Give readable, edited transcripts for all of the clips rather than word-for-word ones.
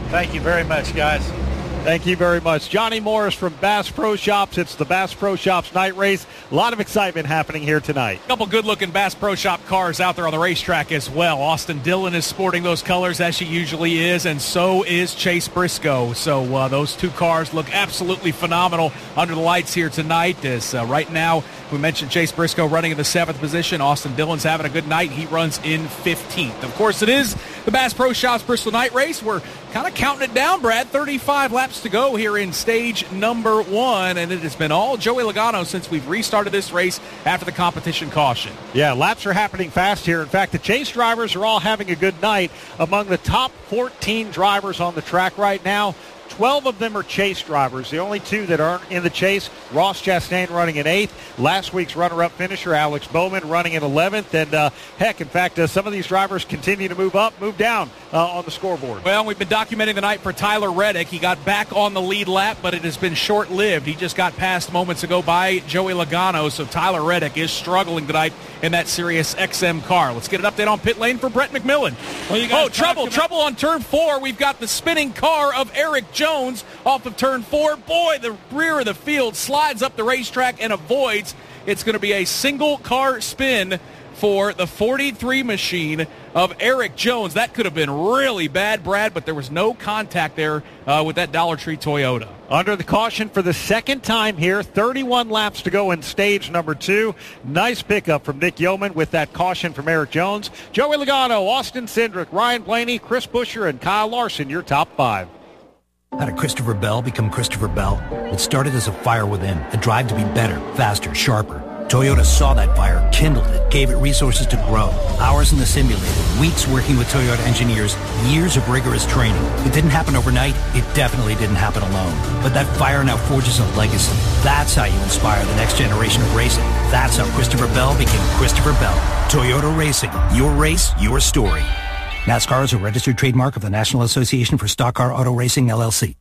Thank you very much, guys. Thank you very much. Johnny Morris from Bass Pro Shops. It's the Bass Pro Shops night race. A lot of excitement happening here tonight. A couple good-looking Bass Pro Shop cars out there on the racetrack as well. Austin Dillon is sporting those colors as she usually is, and so is Chase Briscoe. So those two cars look absolutely phenomenal under the lights here tonight. As right now, we mentioned Chase Briscoe running in the 7th position. Austin Dillon's having a good night. He runs in 15th. Of course, it is the Bass Pro Shops Bristol Night Race. We're kind of counting it down, Brad. 35 laps to go here in stage number 1, and it has been all Joey Logano since we've restarted this race after the competition caution. Yeah, laps are happening fast here. In fact, the Chase drivers are all having a good night. Among the top 14 drivers on the track right now, 12 of them are Chase drivers. The only two that aren't in the Chase, Ross Chastain running in 8th. Last week's runner-up finisher, Alex Bowman, running in 11th. And, in fact, some of these drivers continue to move up, move down on the scoreboard. Well, we've been documenting the night for Tyler Reddick. He got back on the lead lap, but it has been short-lived. He just got passed moments ago by Joey Logano, so Tyler Reddick is struggling tonight in that Sirius XM car. Let's get an update on pit lane for Brett McMillan. Well, trouble on turn 4. We've got the spinning car of Eric Jones off of turn 4. Boy, the rear of the field slides up the racetrack and avoids. It's going to be a single car spin for the 43 machine of Eric Jones. That could have been really bad, Brad, but there was no contact there with that Dollar Tree Toyota. Under the caution for the second time here, 31 laps to go in stage number 2. Nice pickup from Nick Yeoman with that caution from Eric Jones. Joey Logano, Austin Cindric, Ryan Blaney, Chris Buescher, and Kyle Larson, your top 5. How did Christopher Bell become Christopher Bell? It started as a fire within, a drive to be better, faster, sharper. Toyota saw that fire, kindled it, gave it resources to grow. Hours in the simulator, weeks working with Toyota engineers, years of rigorous training. It didn't happen overnight. It definitely didn't happen alone. But that fire now forges a legacy. That's how you inspire the next generation of racing. That's how Christopher Bell became Christopher Bell. Toyota Racing. Your race, your story. NASCAR is a registered trademark of the National Association for Stock Car Auto Racing, LLC.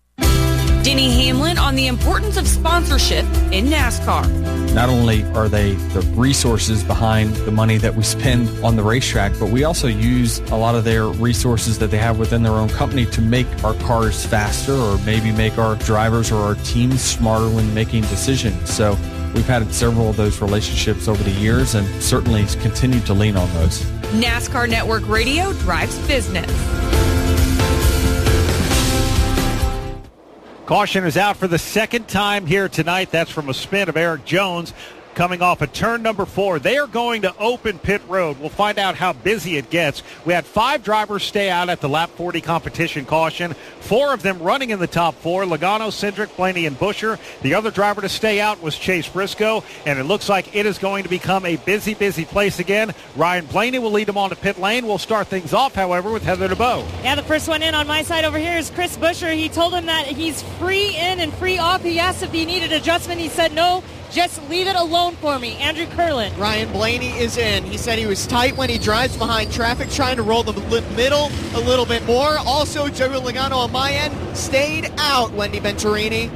Denny Hamlin on the importance of sponsorship in NASCAR. Not only are they the resources behind the money that we spend on the racetrack, but we also use a lot of their resources that they have within their own company to make our cars faster or maybe make our drivers or our teams smarter when making decisions. So we've had several of those relationships over the years and certainly continue to lean on those. NASCAR Network Radio drives business. Caution is out for the second time here tonight. That's from a spin of Eric Jones coming off of turn number 4. They are going to open pit road. We'll find out how busy it gets. We had 5 drivers stay out at the lap 40 competition caution. 4 of them running in the top 4. Logano, Cindric, Blaney, and Buescher. The other driver to stay out was Chase Briscoe, and it looks like it is going to become a busy place again. Ryan Blaney will lead them on to pit lane. We'll start things off, however, with Heather DeBow. Yeah, the first one in on my side over here is Chris Buescher. He told him that he's free in and free off. He asked if he needed adjustment. He said no. Just leave it alone for me. Andrew Curlin. Ryan Blaney is in. He said he was tight when he drives behind traffic, trying to roll the middle a little bit more. Also, Joey Logano on my end stayed out, Wendy Venturini.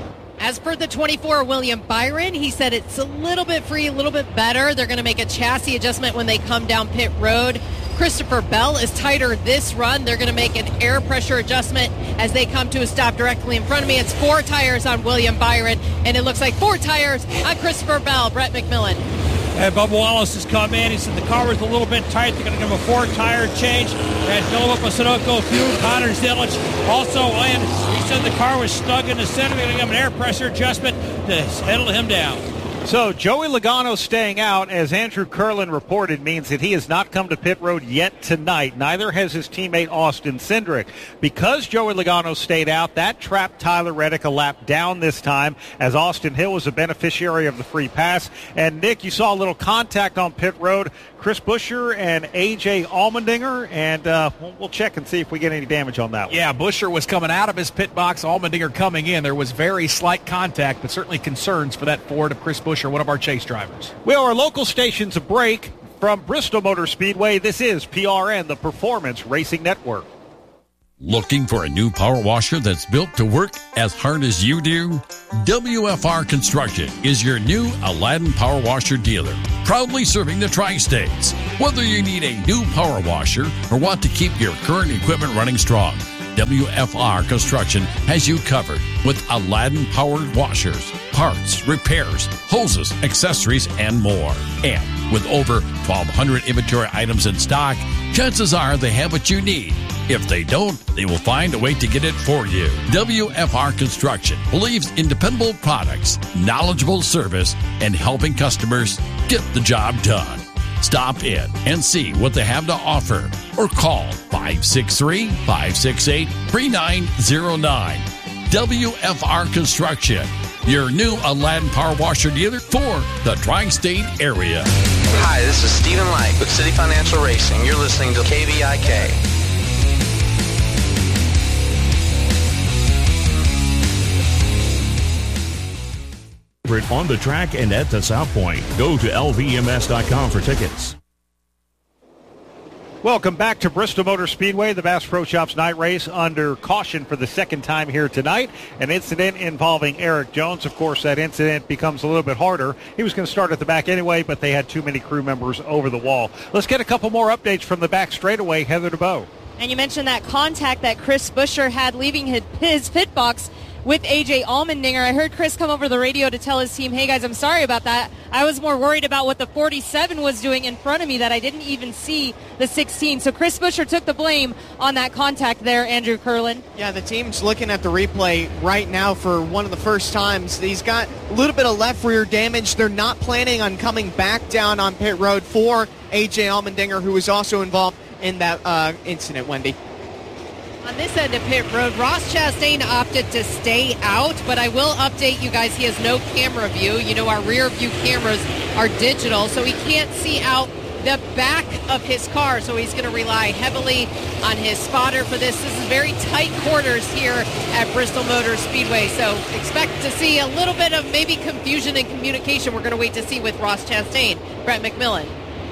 As for the 24, William Byron, he said it's a little bit free, a little bit better. They're going to make a chassis adjustment when they come down pit road. Christopher Bell is tighter this run. They're going to make an air pressure adjustment as they come to a stop directly in front of me. It's 4 tires on William Byron, and it looks like 4 tires on Christopher Bell. Brett McMillan. And Bubba Wallace has come in. He said the car was a little bit tight. They're going to give him a 4-tire change. And Philip Sunoco, Fuel, Connor Zilic. Also, he said the car was snug in the center. They're going to give him an air pressure adjustment to settle him down. So Joey Logano staying out, as Andrew Curlin reported, means that he has not come to pit road yet tonight. Neither has his teammate Austin Cindric. Because Joey Logano stayed out, that trapped Tyler Reddick a lap down this time, as Austin Hill was a beneficiary of the free pass. And Nick, you saw a little contact on pit road. Chris Buescher and A.J. Allmendinger, and we'll check and see if we get any damage on that one. Yeah, Buescher was coming out of his pit box, Allmendinger coming in. There was very slight contact, but certainly concerns for that Ford of Chris Buescher, one of our chase drivers. Well, our local station's a break. From Bristol Motor Speedway, this is PRN, the Performance Racing Network. Looking for a new power washer that's built to work as hard as you do? WFR Construction is your new Aladdin Power Washer dealer, proudly serving the tri-states. Whether you need a new power washer or want to keep your current equipment running strong, WFR Construction has you covered with Aladdin-powered washers, parts, repairs, hoses, accessories, and more. And with over 1,200 inventory items in stock, chances are they have what you need. If they don't, they will find a way to get it for you. WFR Construction believes in dependable products, knowledgeable service, and helping customers get the job done. Stop in and see what they have to offer or call 563-568-3909. WFR Construction, your new Aladdin Power Washer dealer for the Tri-State area. Hi, this is Stephen Light with City Financial Racing. You're listening to KVIK. On the track and at the South Point. Go to lvms.com for tickets. Welcome back to Bristol Motor Speedway, the Bass Pro Shops night race under caution for the second time here tonight. An incident involving Eric Jones. Of course, that incident becomes a little bit harder. He was going to start at the back anyway, but they had too many crew members over the wall. Let's get a couple more updates from the back straightaway. Heather DeBow. And you mentioned that contact that Chris Buescher had leaving his pit box with A.J. Allmendinger. I heard Chris come over the radio to tell his team, hey guys, I'm sorry about that. I was more worried about what the 47 was doing in front of me that I didn't even see the 16. So Chris Buescher took the blame on that contact there, Andrew Curlin. Yeah, the team's looking at the replay right now for one of the first times. He's got a little bit of left rear damage. They're not planning on coming back down on pit road for A.J. Allmendinger, who was also involved in that incident, Wendy. On this end of pit road, Ross Chastain opted to stay out, but I will update you guys, he has no camera view. You know, our rear view cameras are digital, so he can't see out the back of his car, so he's going to rely heavily on his spotter for this. This is very tight quarters here at Bristol Motor Speedway, so expect to see a little bit of maybe confusion and communication. We're going to wait to see with Ross Chastain. Brett McMillan.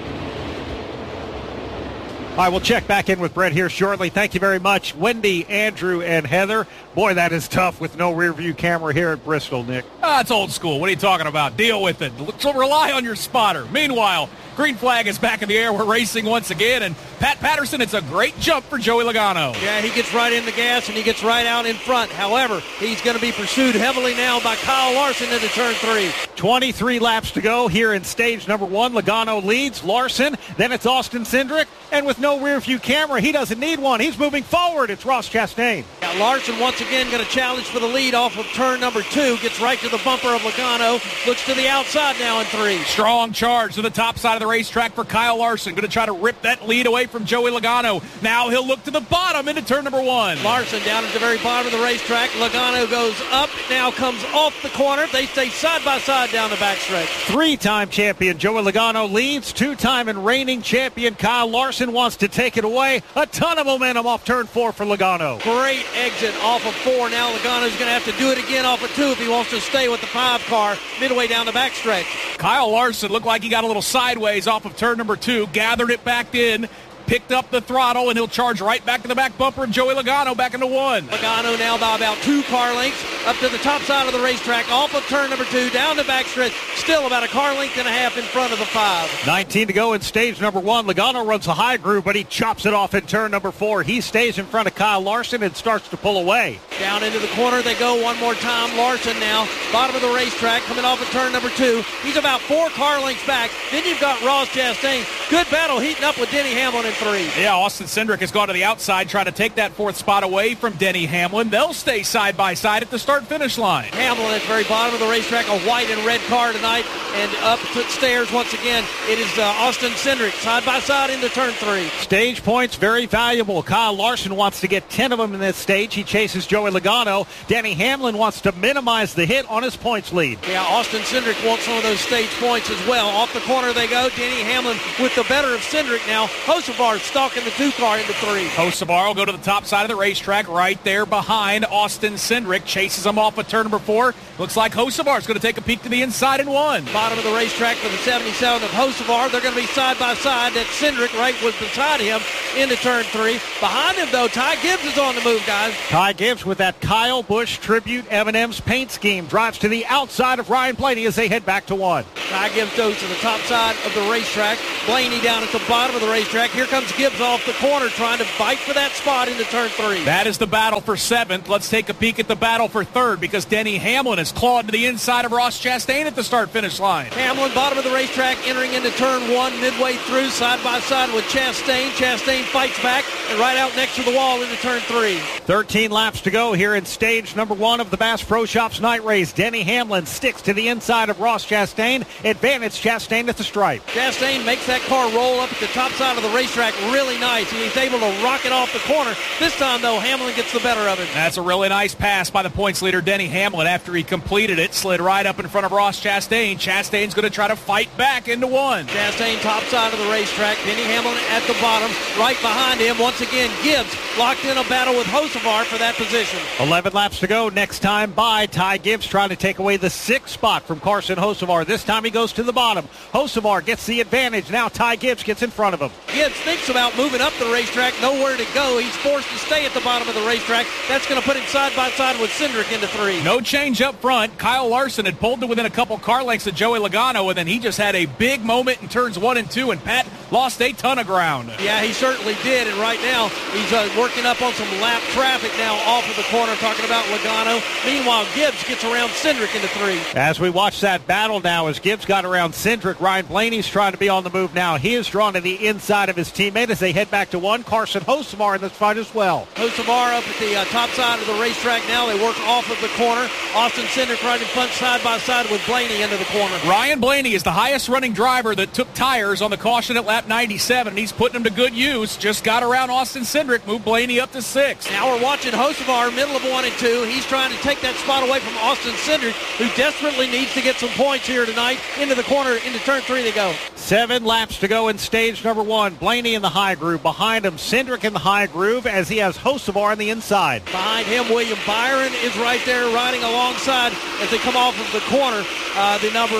All right, we'll check back in with Brett here shortly. Thank you very much, Wendy, Andrew, and Heather. Boy, that is tough with no rear view camera here at Bristol, Nick. It's old school. What are you talking about? Deal with it. So rely on your spotter. Meanwhile, green flag is back in the air. We're racing once again. And Pat Patterson, it's a great jump for Joey Logano. Yeah, he gets right in the gas and he gets right out in front. However, he's going to be pursued heavily now by Kyle Larson into turn 3. 23 laps to go here in stage number 1. Logano leads. Larson, then it's Austin Cindric. And with no rear view camera, he doesn't need one. He's moving forward. It's Ross Chastain. Yeah, Larson once again going to challenge for the lead off of turn number 2. Gets right to the bumper of Logano. Looks to the outside now in 3. Strong charge to the top side of the racetrack for Kyle Larson. Going to try to rip that lead away from Joey Logano. Now he'll look to the bottom into turn number 1. Larson down at the very bottom of the racetrack. Logano goes up, now comes off the corner. They stay side by side down the backstretch. 3-time champion Joey Logano leads. 2-time and reigning champion Kyle Larson wants to take it away. A ton of momentum off turn 4 for Logano. Great exit off of 4. Now Logano's going to have to do it again off of 2 if he wants to stay with the 5 car midway down the backstretch. Kyle Larson looked like he got a little sideways off of turn number 2, gathered it back in, picked up the throttle, and he'll charge right back to the back bumper of Joey Logano back into 1. Logano now by about 2 car lengths up to the top side of the racetrack, off of turn number 2, down the backstretch, still about a car length and a half in front of the 5. 19 to go in stage number 1. Logano runs a high groove, but he chops it off in turn number 4. He stays in front of Kyle Larson and starts to pull away. Down into the corner they go one more time. Larson now, bottom of the racetrack, coming off of turn number 2. He's about 4 car lengths back. Then you've got Ross Chastain. Good battle heating up with Denny Hamlin in 3. Yeah, Austin Cindric has gone to the outside, trying to take that 4th spot away from Denny Hamlin. They'll stay side by side at the start-finish line. Hamlin at the very bottom of the racetrack, a white and red car tonight, and up the stairs once again. It is Austin Cindric side by side into turn 3. Stage points very valuable. Kyle Larson wants to get 10 of them in this stage. He chases Joey Logano. Denny Hamlin wants to minimize the hit on his points lead. Yeah, Austin Cindric wants some of those stage points as well. Off the corner they go. Denny Hamlin with the better of Cindric now. Hocevar stalking the 2 car into 3. Hocevar will go to the top side of the racetrack right there behind Austin Cindric. Chases him off at turn number 4. Looks like Hocevar is going to take a peek to the inside in 1. Bottom of the racetrack for the 77 of Hocevar. They're going to be side by side. That Cindric right was beside him into turn 3. Behind him, though, Ty Gibbs is on the move, guys. Ty Gibbs with that Kyle Busch tribute M&M's paint scheme drives to the outside of Ryan Blaney as they head back to 1. Ty Gibbs goes to the top side of the racetrack. Blaney Blaney down at the bottom of the racetrack. Here comes Gibbs off the corner trying to fight for that spot into turn 3. That is the battle for 7th. Let's take a peek at the battle for 3rd because Denny Hamlin has clawed to the inside of Ross Chastain at the start-finish line. Hamlin, bottom of the racetrack, entering into turn 1, midway through, side by side with Chastain. Chastain fights back and right out next to the wall into turn 3. 13 laps to go here in stage number 1 of the Bass Pro Shops night race. Denny Hamlin sticks to the inside of Ross Chastain. Advantage Chastain at the stripe. Chastain makes that car roll up at the top side of the racetrack really nice, and he's able to rock it off the corner. This time, though, Hamlin gets the better of him. That's a really nice pass by the points leader, Denny Hamlin. After he completed it, slid right up in front of Ross Chastain. Chastain's going to try to fight back into 1. Chastain top side of the racetrack. Denny Hamlin at the bottom. Right behind him, once again, Gibbs locked in a battle with Hocevar for that position. 11 laps to go. Next time by, Ty Gibbs trying to take away the 6th spot from Carson Hocevar. This time he goes to the bottom. Hocevar gets the advantage. Now Ty Gibbs gets in front of him. Gibbs thinks about moving up the racetrack. Nowhere to go. He's forced to stay at the bottom of the racetrack. That's going to put him side by side with Cindric into 3. No change up front. Kyle Larson had pulled to within a couple car lengths of Joey Logano, and then he just had a big moment in turns 1 and 2, and Pat lost a ton of ground. Yeah, he certainly did, and right now he's working up on some lap traffic now off of the corner, talking about Logano. Meanwhile, Gibbs gets around Cindric into 3. As we watch that battle now, as Gibbs got around Cindric, Ryan Blaney's trying to be on the move now. He is drawn to the inside of his teammate as they head back to 1. Carson Hocevar in this fight as well. Hocevar up at the top side of the racetrack now. They work off of the corner. Austin Cindric right in front side by side with Blaney into the corner. Ryan Blaney is the highest running driver that took tires on the caution at lap 97, and he's putting them to good use. Just got around Austin Cindric, moved Blaney up to 6. Now we're watching Hocevar, middle of 1 and 2. He's trying to take that spot away from Austin Cindric, who desperately needs to get some points here tonight. Into the corner, into turn 3 they go. 7 laps to go in stage number 1. Blaney in the high groove. Behind him, Cindric in the high groove as he has Hocevar on the inside. Behind him, William Byron is right there riding alongside as they come off of the corner. The number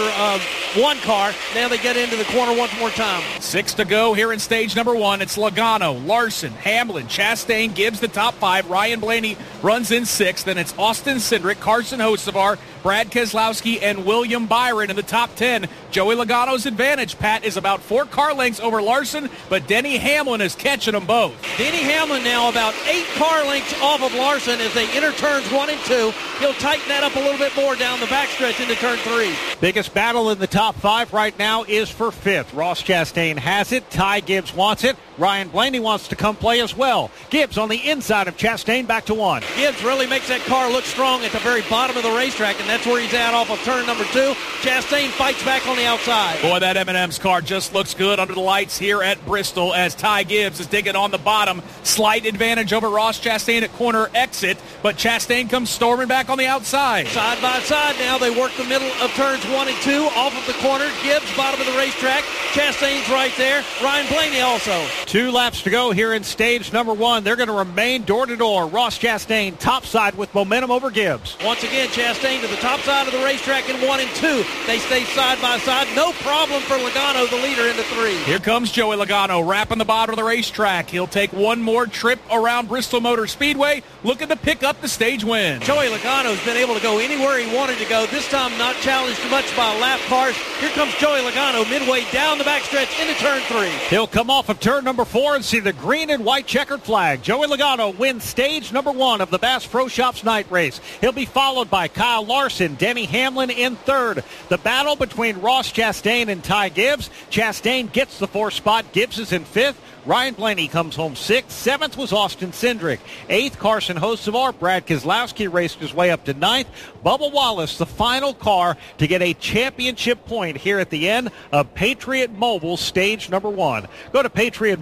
1 car. Now they get into the corner once more time. 6 to go here in stage number 1. It's Logano, Larson, Hamlin, Chastain, Gibbs the top 5. Ryan Blaney runs in 6th. Then it's Austin Cindric, Carson Hocevar, Brad Keselowski, and William Byron in the top 10. Joey Logano's advantage, Pat, is about 4 car lengths over Larson, but Denny Hamlin is catching them both. Denny Hamlin now about 8 car lengths off of Larson as they enter turns 1 and 2. He'll tighten that up a little bit more down the backstretch into turn 3. Biggest battle in the top 5 right now is for 5th. Ross Chastain has it. Ty Gibbs wants it. Ryan Blaney wants to come play as well. Gibbs on the inside of Chastain back to 1. Gibbs really makes that car look strong at the very bottom of the racetrack, and that's where he's at off of turn number 2. Chastain fights back on the outside. Boy, that M&M's car just looks good under the lights here at Bristol as Ty Gibbs is digging on the bottom. Slight advantage over Ross Chastain at corner exit, but Chastain comes storming back on the outside. Side by side now, they work the middle of turns 1 and 2 off of the corner. Gibbs, bottom of the racetrack. Chastain's right there. Ryan Blaney also. 2 laps to go here in stage number 1. They're going to remain door to door. Ross Chastain topside with momentum over Gibbs. Once again, Chastain to the top side of the racetrack in 1 and 2. They stay side by side. No problem for Logano, the leader, into 3. Here comes Joey Logano wrapping the bottom of the racetrack. He'll take one more trip around Bristol Motor Speedway, looking to pick up the stage win. Joey Logano's been able to go anywhere he wanted to go. This time not challenged too much by lap cars. Here comes Joey Logano midway down the backstretch into turn 3. He'll come off of turn number 4 and see the green and white checkered flag. Joey Logano wins stage number 1 of the Bass Pro Shops night race. He'll be followed by Kyle Larson, Denny Hamlin in 3rd. The battle between Ross Chastain and Ty Gibbs. Chastain gets the 4th spot. Gibbs is in 5th. Ryan Blaney comes home 6th. 7th was Austin Cindric. 8th, Carson Hocevar. Brad Keselowski raced his way up to 9th. Bubba Wallace, the final car to get a championship point here at the end of Patriot Mobile stage number 1. Go to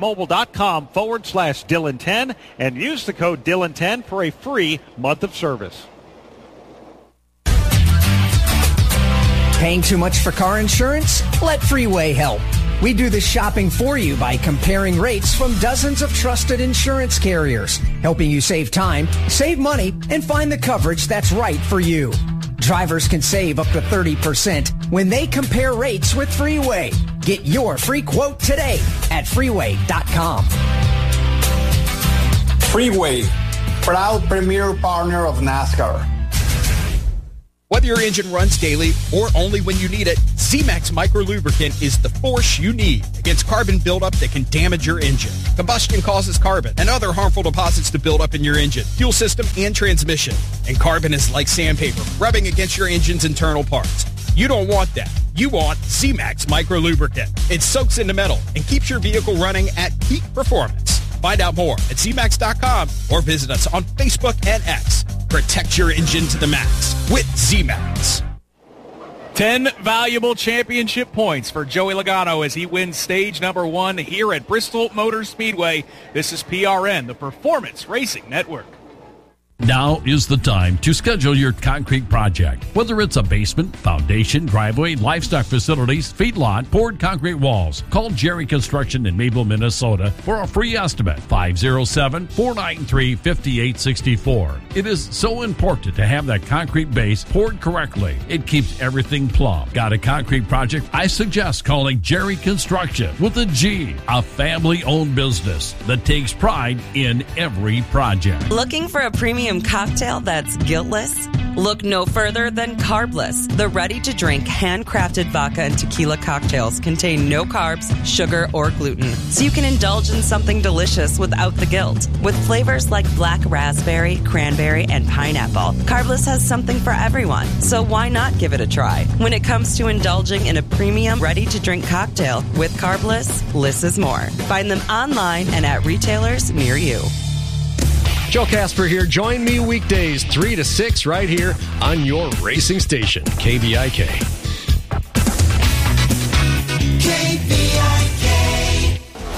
patriotmobile.com/Dylan10 and use the code Dylan10 for a free month of service. Paying too much for car insurance? Let Freeway help. We do the shopping for you by comparing rates from dozens of trusted insurance carriers, helping you save time, save money, and find the coverage that's right for you. Drivers can save up to 30% when they compare rates with Freeway. Get your free quote today at freeway.com. Freeway, proud premier partner of NASCAR. Whether your engine runs daily or only when you need it, Z-Max Micro Lubricant is the force you need against carbon buildup that can damage your engine. Combustion causes carbon and other harmful deposits to build up in your engine, fuel system, and transmission. And carbon is like sandpaper, rubbing against your engine's internal parts. You don't want that. You want Z-Max Micro Lubricant. It soaks into metal and keeps your vehicle running at peak performance. Find out more at ZMax.com or visit us on Facebook and X. Protect your engine to the max with Z-Max. 10 valuable championship points for Joey Logano as he wins stage number 1 here at Bristol Motor Speedway. This is PRN, the Performance Racing Network. Now is the time to schedule your concrete project. Whether it's a basement, foundation, driveway, livestock facilities, feedlot, poured concrete walls. Call Jerry Construction in Maple, Minnesota for a free estimate. 507-493-5864. It is so important to have that concrete base poured correctly. It keeps everything plumb. Got a concrete project? I suggest calling Jerry Construction with a G, a family-owned business that takes pride in every project. Looking for a premium cocktail that's guiltless? Look no further than Carbless. The ready-to-drink, handcrafted vodka and tequila cocktails contain no carbs, sugar, or gluten, so you can indulge in something delicious without the guilt. With flavors like black raspberry, cranberry, and pineapple, Carbless has something for everyone, so why not give it a try? When it comes to indulging in a premium, ready-to-drink cocktail with Carbless, less is more. Find them online and at retailers near you. Joe Casper here. Join me weekdays 3 to 6 right here on your racing station, KVIK. KVIK.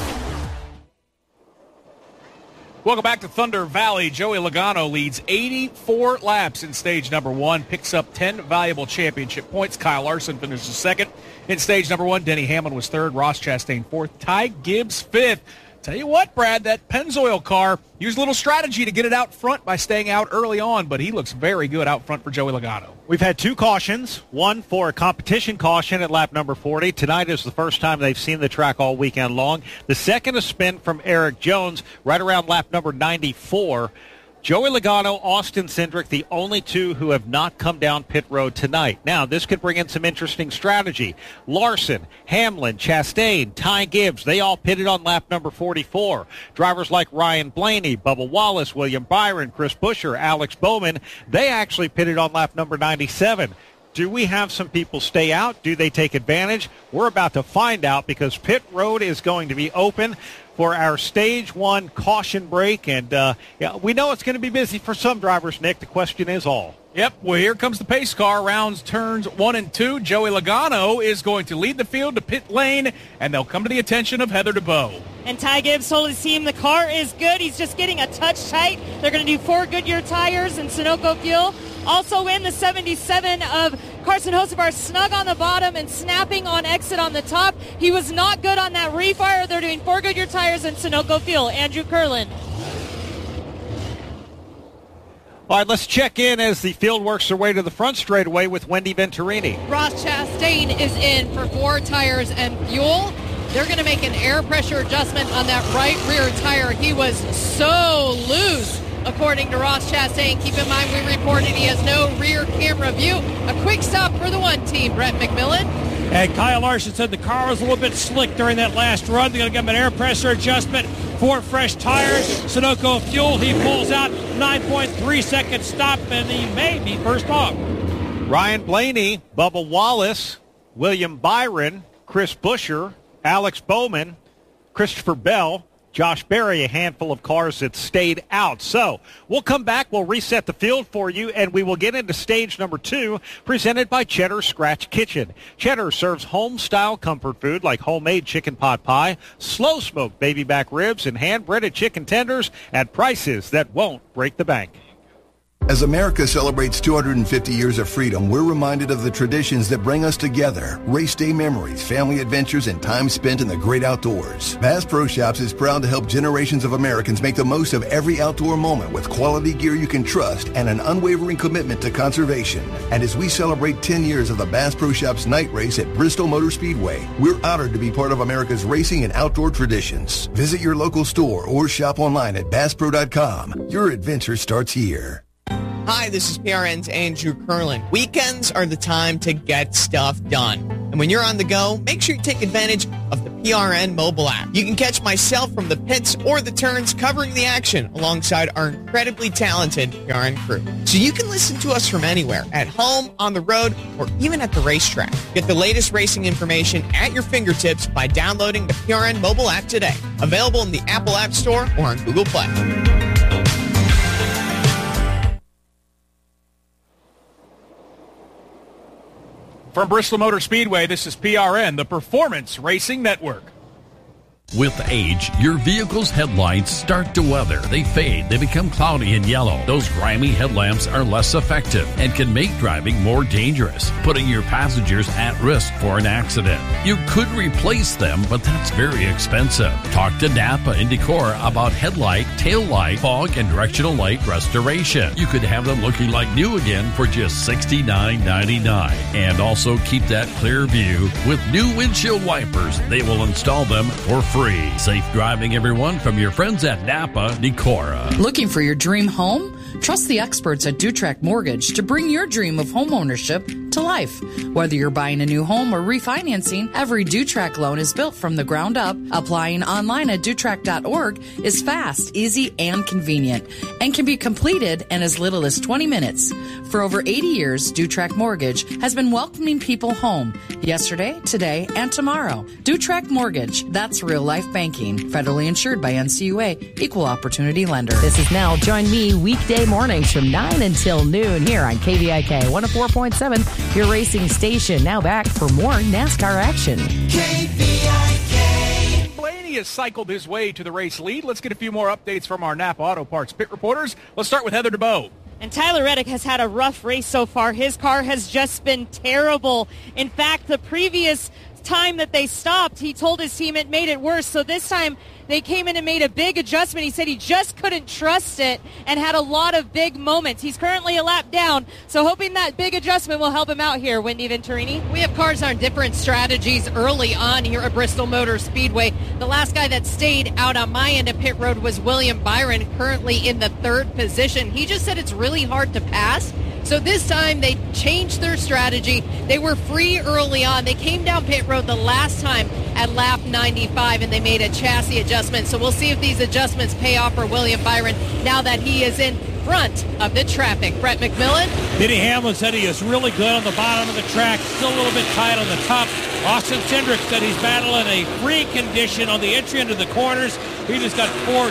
Welcome back to Thunder Valley. Joey Logano leads 84 laps in stage number 1, picks up 10 valuable championship points. Kyle Larson finishes second in stage number 1. Denny Hamlin was third. Ross Chastain fourth. Ty Gibbs fifth. Tell you what, Brad, that Pennzoil car used a little strategy to get it out front by staying out early on, but he looks very good out front for Joey Logano. We've had 2 cautions, one for a competition caution at lap number 40. Tonight is the first time they've seen the track all weekend long. The second, a spin from Eric Jones right around lap number 94. Joey Logano, Austin Cindric, the only 2 who have not come down pit road tonight. Now, this could bring in some interesting strategy. Larson, Hamlin, Chastain, Ty Gibbs, they all pitted on lap number 44. Drivers like Ryan Blaney, Bubba Wallace, William Byron, Chris Buescher, Alex Bowman, they actually pitted on lap number 97. Do we have some people stay out? Do they take advantage? We're about to find out because pit road is going to be open for our stage 1 caution break. And we know it's going to be busy for some drivers, Nick. The question is all. Yep, well, here comes the pace car. Rounds turns 1 and 2. Joey Logano is going to lead the field to pit lane, and they'll come to the attention of Heather DeBow. And Ty Gibbs told his team the car is good. He's just getting a touch tight. They're going to do 4 Goodyear tires and Sunoco fuel. Also in the 77 of Carson Hocevar, snug on the bottom and snapping on exit on the top. He was not good on that refire. They're doing 4 Goodyear tires and Sunoco fuel. Andrew Curlin. All right, let's check in as the field works their way to the front straightaway with Wendy Venturini. Ross Chastain is in for 4 tires and fuel. They're going to make an air pressure adjustment on that right rear tire. He was so loose, according to Ross Chastain. Keep in mind, we reported he has no rear camera view. A quick stop for the 1 team, Brett McMillan. And Kyle Larson said the car was a little bit slick during that last run. They're going to give him an air pressure adjustment, 4 fresh tires, Sunoco fuel. He pulls out 9.3 second stop, and he may be first off. Ryan Blaney, Bubba Wallace, William Byron, Chris Buescher, Alex Bowman, Christopher Bell, Josh Berry, a handful of cars that stayed out. So we'll come back, we'll reset the field for you, and we will get into stage number 2, presented by Cheddar Scratch Kitchen. Cheddar serves home-style comfort food like homemade chicken pot pie, slow-smoked baby back ribs, and hand-breaded chicken tenders at prices that won't break the bank. As America celebrates 250 years of freedom, we're reminded of the traditions that bring us together. Race day memories, family adventures, and time spent in the great outdoors. Bass Pro Shops is proud to help generations of Americans make the most of every outdoor moment with quality gear you can trust and an unwavering commitment to conservation. And as we celebrate 10 years of the Bass Pro Shops night race at Bristol Motor Speedway, we're honored to be part of America's racing and outdoor traditions. Visit your local store or shop online at BassPro.com. Your adventure starts here. Hi, this is PRN's Andrew Curlin. Weekends are the time to get stuff done. And when you're on the go, make sure you take advantage of the PRN mobile app. You can catch myself from the pits or the turns covering the action alongside our incredibly talented PRN crew. So you can listen to us from anywhere, at home, on the road, or even at the racetrack. Get the latest racing information at your fingertips by downloading the PRN mobile app today. Available in the Apple App Store or on Google Play. From Bristol Motor Speedway, this is PRN, the Performance Racing Network. With age, your vehicle's headlights start to weather. They fade, they become cloudy and yellow. Those grimy headlamps are less effective and can make driving more dangerous, putting your passengers at risk for an accident. You could replace them, but that's very expensive. Talk to Napa and Decorah about headlight, tail light, fog, and directional light restoration. You could have them looking like new again for just $69.99. And also keep that clear view with new windshield wipers. They will install them for free. Safe driving, everyone, from your friends at Napa Decorah. Looking for your dream home? Trust the experts at Dutrack Mortgage to bring your dream of home ownership to life. Whether you're buying a new home or refinancing, every Dutrack loan is built from the ground up. Applying online at Dutrack.org is fast, easy, and convenient, and can be completed in as little as 20 minutes. For over 80 years, Dutrack Mortgage has been welcoming people home yesterday, today, and tomorrow. Dutrack Mortgage, that's real life banking. Federally insured by NCUA, Equal Opportunity Lender. This is Nell. Join me weekday mornings from 9 until noon here on KVIK 104.7, your racing station. Now back for more NASCAR action. KVIK. Blaney has cycled his way to the race lead. Let's get a few more updates from our Napa Auto Parts pit reporters. Let's start with Heather DeBow. And Tyler Reddick has had a rough race so far. His car has just been terrible. In fact, the previous time that they stopped, he told his team it made it worse. So this time they came in and made a big adjustment. He said he just couldn't trust it and had a lot of big moments. He's currently a lap down, so hoping that big adjustment will help him out here. Wendy Venturini. We have cars on different strategies early on here at Bristol Motor Speedway. The last guy that stayed out on my end of pit road was William Byron, currently in the third position. He just said it's really hard to pass. So this time they changed their strategy. They were free early on. They came down pit road the last time at lap 95, and they made a chassis adjustment. So we'll see if these adjustments pay off for William Byron now that he is in front of the traffic. Brett McMillan. Denny Hamlin said he is really good on the bottom of the track, still a little bit tight on the top. Austin Cindric said he's battling a free condition on the entry into the corners. He just got four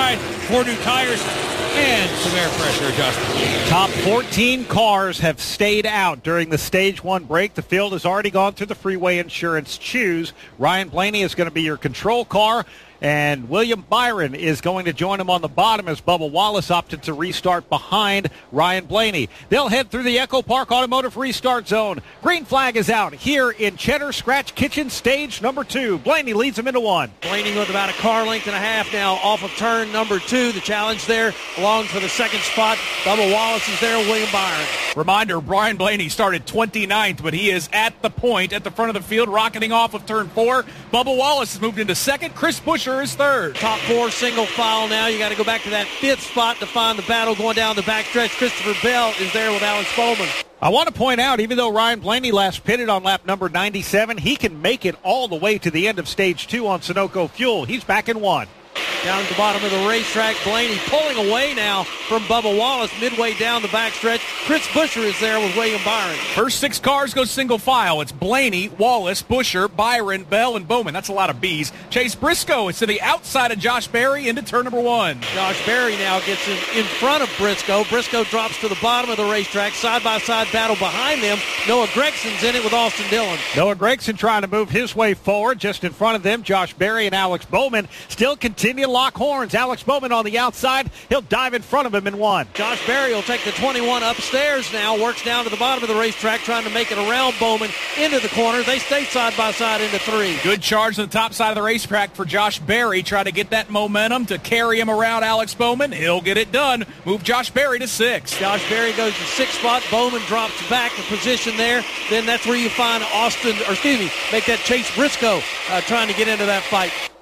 new tires and some air pressure adjustments. Top 14 cars have stayed out during the Stage 1 break. The field has already gone through the Freeway Insurance Choose. Ryan Blaney is going to be your control car, and William Byron is going to join him on the bottom as Bubba Wallace opted to restart behind Ryan Blaney. They'll head through the Echo Park Automotive Restart Zone. Green flag is out here in Cheddar Scratch Kitchen, stage number 2. Blaney leads him into 1. Blaney with about a car length and a half now off of turn number 2. The challenge there along for the second spot. Bubba Wallace is there, William Byron. Reminder, Brian Blaney started 29th, but he is at the point at the front of the field, rocketing off of turn 4. Bubba Wallace has moved into second. Chris Buescher is third. Top 4 single file now. You got to go back to that 5th spot to find the battle going down the backstretch. Christopher Bell is there with Alex Bowman. I want to point out, even though Ryan Blaney last pitted on lap number 97, he can make it all the way to the end of stage 2 on Sunoco Fuel. He's back in 1. Down at the bottom of the racetrack, Blaney pulling away now from Bubba Wallace midway down the backstretch. Chris Buescher is there with William Byron. First 6 cars go single file. It's Blaney, Wallace, Buescher, Byron, Bell, and Bowman. That's a lot of B's. Chase Briscoe is to the outside of Josh Berry into turn number 1. Josh Berry now gets in front of Briscoe. Briscoe drops to the bottom of the racetrack. Side-by-side battle behind them. Noah Gregson's in it with Austin Dillon. Noah Gregson trying to move his way forward. Just in front of them, Josh Berry and Alex Bowman still continue to lock horns. Alex Bowman on the outside. He'll dive in front of him in 1. Josh Berry will take the 21 upstairs now. Works down to the bottom of the racetrack trying to make it around Bowman into the corner. They stay side by side into 3. Good charge on the top side of the racetrack for Josh Berry. Try to get that momentum to carry him around Alex Bowman. He'll get it done. Move Josh Berry to 6. Josh Berry goes to 6th spot. Bowman drops back the position there. Then that's where you find make that Chase Briscoe trying to get into that fight.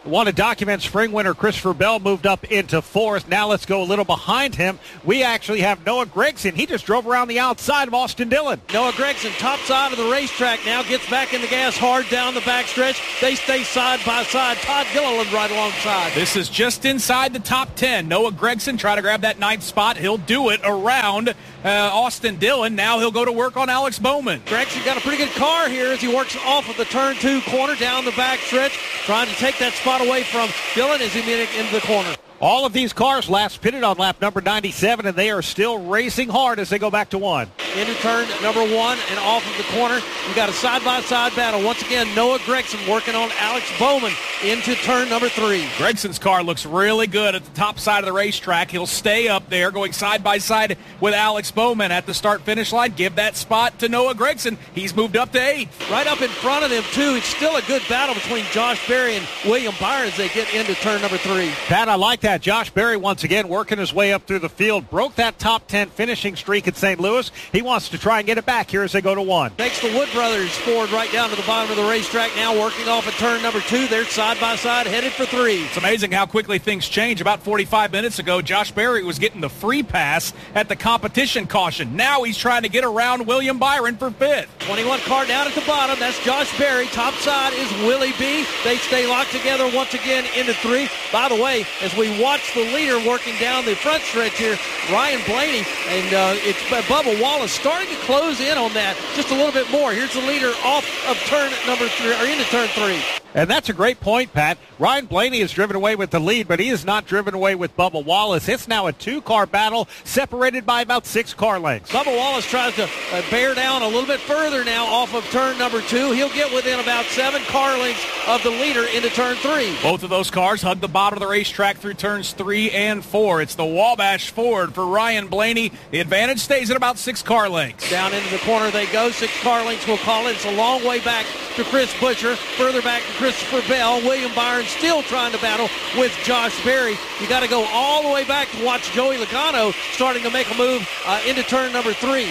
Want to document spring winner Christopher Bell moved up into fourth. Now let's go a little behind him. We actually have Noah Gragson. He just drove around the outside of Austin Dillon. Noah Gragson, top side of the racetrack now, gets back in the gas hard down the backstretch. They stay side by side. Todd Gilliland right alongside. This is just inside the top 10. Noah Gragson trying to grab that 9th spot. He'll do it around Austin Dillon. Now he'll go to work on Alex Bowman. Gragson got a pretty good car here as he works off of the turn 2 corner down the backstretch, trying to take that spot away from Dillon as he made it into the corner. All of these cars last pitted on lap number 97, and they are still racing hard as they go back to 1. Into turn number 1 and off of the corner. You got a side-by-side battle. Once again, Noah Gragson working on Alex Bowman into turn number 3. Gregson's car looks really good at the top side of the racetrack. He'll stay up there going side-by-side with Alex Bowman at the start-finish line. Give that spot to Noah Gragson. He's moved up to 8th. Right up in front of them, too. It's still a good battle between Josh Berry and William Byron as they get into turn number 3. Pat, I like that. Josh Berry once again working his way up through the field. Broke that top 10 finishing streak at St. Louis. He wants to try and get it back here as they go to 1. Takes the Wood Brothers forward right down to the bottom of the racetrack now, working off at turn number 2. They're side by side headed for 3. It's amazing how quickly things change. About 45 minutes ago, Josh Berry was getting the free pass at the competition caution. Now he's trying to get around William Byron for 5th. 21 car down at the bottom. That's Josh Berry. Top side is Willie B. They stay locked together once again into 3. By the way, as we watch the leader working down the front stretch here, Ryan Blaney, and it's Bubba Wallace starting to close in on that just a little bit more. Here's the leader off of turn number 3, or into turn 3. And that's a great point, Pat. Ryan Blaney has driven away with the lead, but he is not driven away with Bubba Wallace. It's now a 2-car battle separated by about 6 car lengths. Bubba Wallace tries to bear down a little bit further now off of turn number 2. He'll get within about 7 car lengths of the leader into turn 3. Both of those cars hug the bottom of the racetrack through turns 3 and 4. It's the Wabash Ford for Ryan Blaney. The advantage stays at about 6 car lengths. Down into the corner they go. 6 car lengths, we'll call it. It's a long way back to Chris Buescher. Further back to Christopher Bell. William Byron still trying to battle with Josh Berry. You got to go all the way back to watch Joey Logano starting to make a move into turn number 3.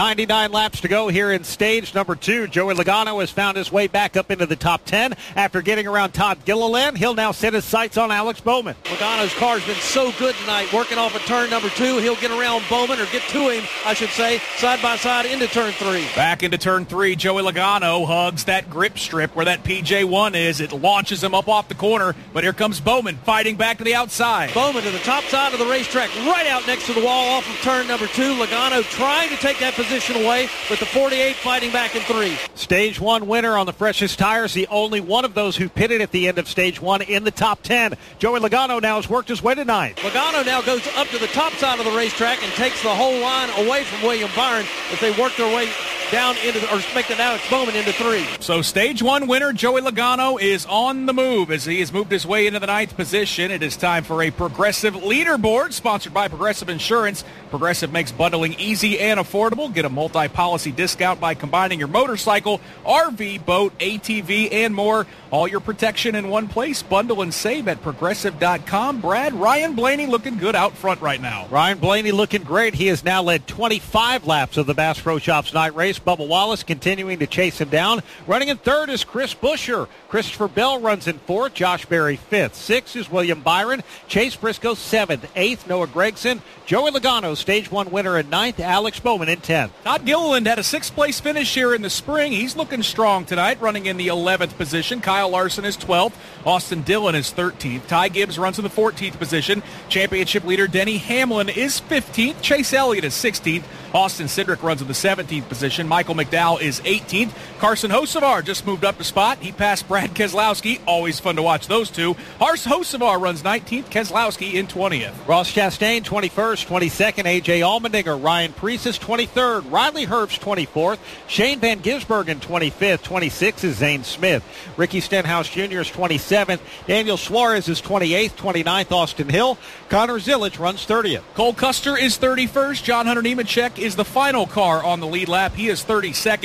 99 laps to go here in stage number 2. Joey Logano has found his way back up into the top 10 after getting around Todd Gilliland. He'll now set his sights on Alex Bowman. Logano's car's been so good tonight, working off of turn number 2. He'll get around Bowman, or get to him, I should say, side by side into turn 3. Back into turn 3, Joey Logano hugs that grip strip where that PJ1 is. It launches him up off the corner, but here comes Bowman fighting back to the outside. Bowman to the top side of the racetrack, right out next to the wall off of turn number 2. Logano trying to take that position away, with the 48 fighting back in 3. Stage 1 winner on the freshest tires, the only one of those who pitted at the end of stage 1 in the top 10. Joey Logano now has worked his way to 9th. Logano now goes up to the top side of the racetrack and takes the whole line away from William Byron as they work their way down into, or make the Alex Bowman into 3. So stage 1 winner Joey Logano is on the move as he has moved his way into the 9th position. It is time for a Progressive leaderboard sponsored by Progressive Insurance. Progressive makes bundling easy and affordable. Get a multi-policy discount by combining your motorcycle, RV, boat, ATV, and more. All your protection in one place. Bundle and save at Progressive.com. Brad, Ryan Blaney looking good out front right now. Ryan Blaney looking great. He has now led 25 laps of the Bass Pro Shops night race. Bubba Wallace continuing to chase him down. Running in 3rd is Chris Buescher. Christopher Bell runs in 4th. Josh Berry 5th. 6th is William Byron. Chase Briscoe 7th. 8th, Noah Gragson. Joey Logano, stage 1 winner in 9th. Alex Bowman in 10th. Todd Gilliland had a 6th place finish here in the spring. He's looking strong tonight, running in the 11th position. Kyle Larson is 12th. Austin Dillon is 13th. Ty Gibbs runs in the 14th position. Championship leader Denny Hamlin is 15th. Chase Elliott is 16th. Austin Cindric runs in the 17th position. Michael McDowell is 18th. Carson Hocevar just moved up a spot. He passed Brad Keselowski. Always fun to watch those two. Hocevar runs 19th. Keselowski in 20th. Ross Chastain 21st. 22nd, A.J. Allmendinger. Ryan Preece is 23rd. Riley Herbst 24th. Shane Van Gisbergen 25th. 26th is Zane Smith. Ricky Stenhouse Jr. is 27th. Daniel Suarez is 28th. 29th, Austin Hill. Connor Zillage runs 30th. Cole Custer is 31st. John Hunter Nemechek is the final car on the lead lap. He is 32nd.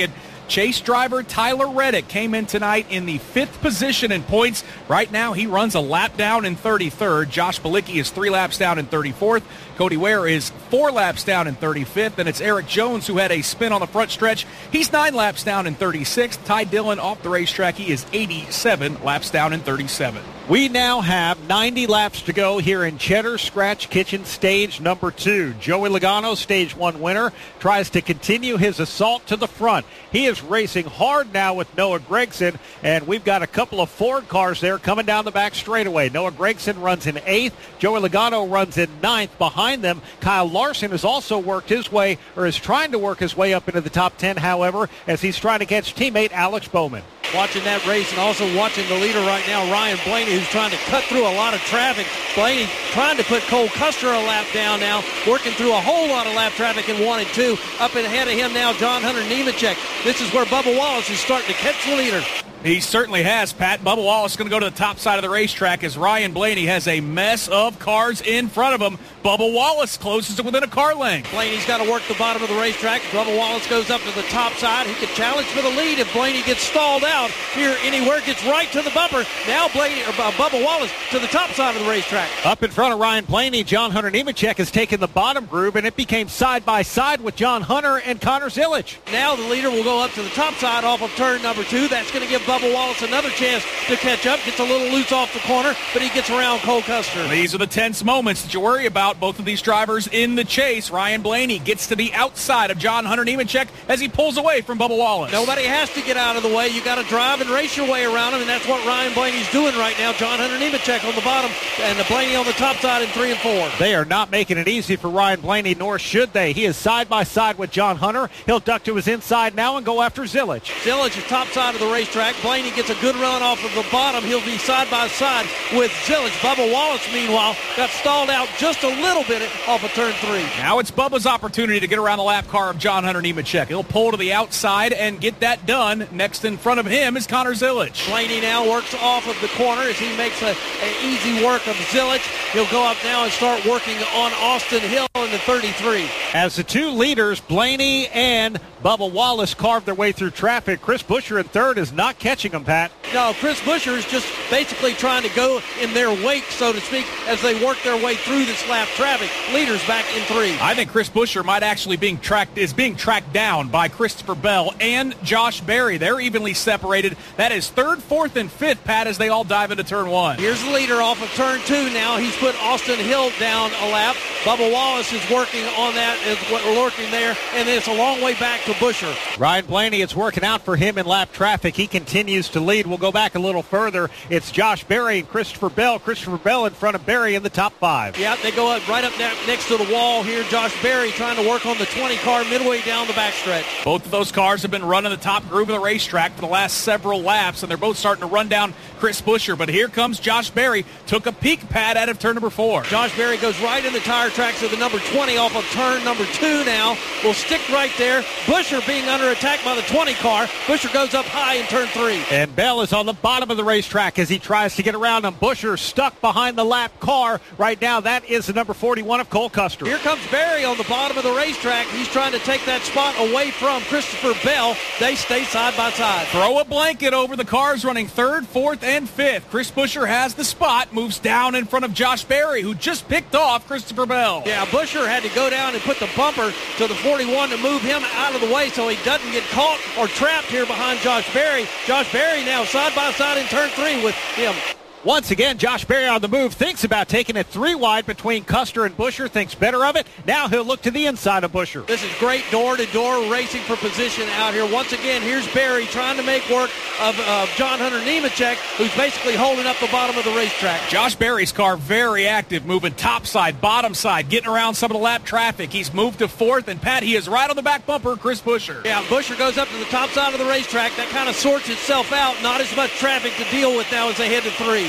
Chase driver Tyler Reddick came in tonight in the 5th position in points. Right now, he runs a lap down in 33rd. Josh Bilicki is 3 laps down in 34th. Cody Ware is 4 laps down in 35th. And it's Eric Jones who had a spin on the front stretch. He's 9 laps down in 36th. Ty Dillon off the racetrack. He is 87 laps down in 37. We now have 90 laps to go here in Cheddar Scratch Kitchen Stage number 2. Joey Logano, Stage 1 winner, tries to continue his assault to the front. He is racing hard now with Noah Gragson, and we've got a couple of Ford cars there coming down the back straightaway. Noah Gragson runs in 8th. Joey Logano runs in 9th. Behind them, Kyle Larson has also worked his way, or is trying to work his way up into the top 10, however, as he's trying to catch teammate Alex Bowman. Watching that race and also watching the leader right now, Ryan Blaney, who's trying to cut through a lot of traffic. Blaney trying to put Cole Custer a lap down now, working through a whole lot of lap traffic in 1 and 2. Up and ahead of him now, John Hunter Nemechek. This is where Bubba Wallace is starting to catch the leader. He certainly has, Pat. Bubba Wallace is going to go to the top side of the racetrack as Ryan Blaney has a mess of cars in front of him. Bubba Wallace closes it within a car length. Blaney's got to work the bottom of the racetrack. Bubba Wallace goes up to the top side. He can challenge for the lead if Blaney gets stalled out here anywhere. Gets right to the bumper. Now Bubba Wallace to the top side of the racetrack. Up in front of Ryan Blaney, John Hunter Nemechek has taken the bottom groove, and it became side by side with John Hunter and Connor Zilic. Now the leader will go up to the top side off of turn number 2. That's going to give Bubba Wallace another chance to catch up. Gets a little loose off the corner, but he gets around Cole Custer. These are the tense moments that you worry about. Both of these drivers in the chase. Ryan Blaney gets to the outside of John Hunter Nemechek as he pulls away from Bubba Wallace. Nobody has to get out of the way. You got to drive and race your way around him, and that's what Ryan Blaney's doing right now. John Hunter Nemechek on the bottom and the Blaney on the top side in 3 and 4. They are not making it easy for Ryan Blaney, nor should they. He is side by side with John Hunter. He'll duck to his inside now and go after Zilic. Zilic is top side of the racetrack. Blaney gets a good run off of the bottom. He'll be side by side with Zilic. Bubba Wallace, meanwhile, got stalled out just a little bit off of turn 3. Now it's Bubba's opportunity to get around the lap car of John Hunter Nemechek. He'll pull to the outside and get that done. Next in front of him is Connor Zilic. Blaney now works off of the corner as he makes an easy work of Zilic. He'll go up now and start working on Austin Hill in the 33. As the two leaders, Blaney and Bubba Wallace, carve their way through traffic, Chris Buescher in third is not catching them, Pat. No, Chris Buescher is just basically trying to go in their wake, so to speak, as they work their way through this lap traffic. Leaders back in 3. I think Chris Buescher might actually being tracked down by Christopher Bell and Josh Berry. They're evenly separated. That is 3rd, 4th, and 5th, Pat, as they all dive into turn 1. Here's the leader off of turn 2 now. He's put Austin Hill down a lap. Bubba Wallace is working on that, is lurking there, and it's a long way back to Buescher. Ryan Blaney, it's working out for him in lap traffic. He continues to lead. We'll go back a little further. It's Josh Berry and Christopher Bell. Christopher Bell in front of Berry in the top 5. Yeah, they go up right up next to the wall here. Josh Berry trying to work on the 20 car midway down the backstretch. Both of those cars have been running the top groove of the racetrack for the last several laps, and they're both starting to run down Chris Buescher. But here comes Josh Berry. Took a peek, Pat, out of turn number 4. Josh Berry goes right in the tire tracks of the number 20 off of turn number 2 now. Will stick right there. Buescher being under attack by the 20 car. Buescher goes up high in turn 3. And Bell is on the bottom of the racetrack as he tries to get around him. Buescher stuck behind the lap car. Right now, that is the number 41 of Cole Custer. Here comes Berry on the bottom of the racetrack. He's trying to take that spot away from Christopher Bell. They stay side by side. Throw a blanket over the cars running 3rd, 4th, and 5th. Chris Buescher has the spot, moves down in front of Josh Berry, who just picked off Christopher Bell. Yeah, Buescher had to go down and put the bumper to the 41 to move him out of the way so he doesn't get caught or trapped here behind Josh Berry. Josh Berry now side by side in turn 3 with him. Once again, Josh Berry on the move, thinks about taking it 3 wide between Custer and Buescher, thinks better of it. Now he'll look to the inside of Buescher. This is great door-to-door racing for position out here. Once again, here's Berry trying to make work of John Hunter Nemechek, who's basically holding up the bottom of the racetrack. Josh Berry's car very active, moving top side, bottom side, getting around some of the lap traffic. He's moved to 4th, and Pat, he is right on the back bumper, Chris Buescher. Yeah, Buescher goes up to the top side of the racetrack. That kind of sorts itself out. Not as much traffic to deal with now as they head to 3.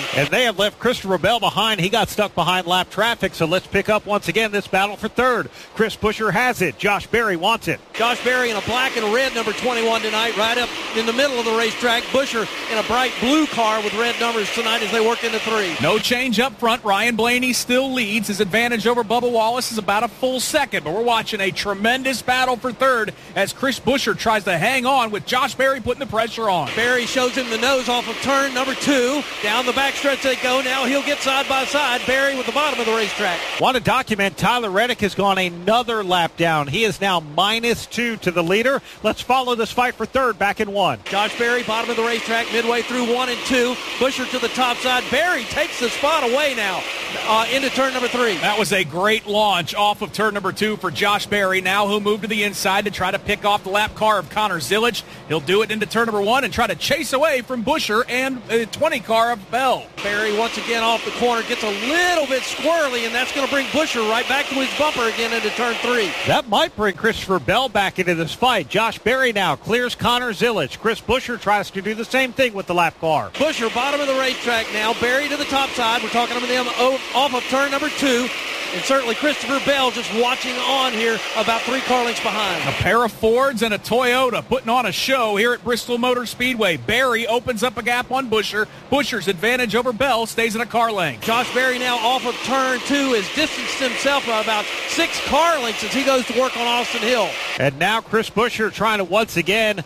And they have left Christopher Bell behind. He got stuck behind lap traffic, so let's pick up once again this battle for third. Chris Buescher has it. Josh Berry wants it. Josh Berry in a black and a red number 21 tonight, right up in the middle of the racetrack. Buescher in a bright blue car with red numbers tonight as they work into 3. No change up front. Ryan Blaney still leads. His advantage over Bubba Wallace is about a full second, but we're watching a tremendous battle for third as Chris Buescher tries to hang on with Josh Berry putting the pressure on. Berry shows him the nose off of turn number 2. Down the backstretch they go. Now he'll get side by side. Berry with the bottom of the racetrack. Want to document Tyler Reddick has gone another lap down. He is now -2 to the leader. Let's follow this fight for third back in 1. Josh Berry, bottom of the racetrack, midway through 1 and 2. Buescher to the top side. Berry takes the spot away now into turn number 3. That was a great launch off of turn number 2 for Josh Berry. Now he'll move to the inside to try to pick off the lap car of Connor Zilic. He'll do it into turn number 1 and try to chase away from Buescher and the 20 car of Bell. Berry once again off the corner, gets a little bit squirrely, and that's going to bring Buescher right back to his bumper again into turn 3. That might bring Christopher Bell back into this fight. Josh Berry now clears Connor Zilic. Chris Buescher tries to do the same thing with the lap car. Buescher, bottom of the racetrack now. Berry to the top side. We're talking about them off of turn number 2. And certainly Christopher Bell just watching on here about 3 car lengths behind. A pair of Fords and a Toyota putting on a show here at Bristol Motor Speedway. Berry opens up a gap on Buescher. Buescher's advantage over Bell stays in a car length. Josh Berry now off of turn 2 has distanced himself by about 6 car lengths as he goes to work on Austin Hill. And now Chris Buescher trying to once again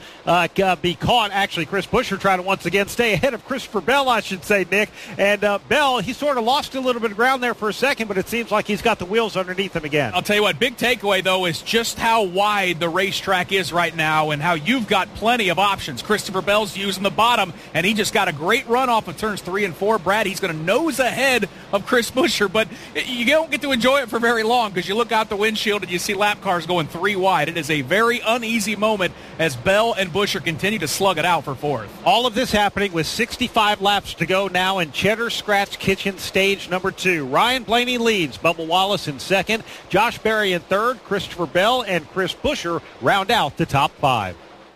be caught. Actually, Chris Buescher trying to once again stay ahead of Christopher Bell, I should say, Nick. And Bell, he sort of lost a little bit of ground there for a second, but it seems like he's got the wheels underneath him again. I'll tell you what, big takeaway, though, is just how wide the racetrack is right now and how you've got plenty of options. Christopher Bell's using the bottom, and he just got a great run off of turns 3 and 4. Brad, he's going to nose ahead of Chris Buescher, but you don't get to enjoy it for very long because you look out the windshield and you see lap cars going 3 wide. It is a very uneasy moment as Bell and Buescher continue to slug it out for fourth. All of this happening with 65 laps to go now in Cheddar Scratch Kitchen stage number 2. Ryan Blaney leads, Bubba Wallace in second, Josh Berry in third, Christopher Bell and Chris Buescher round out the top 5.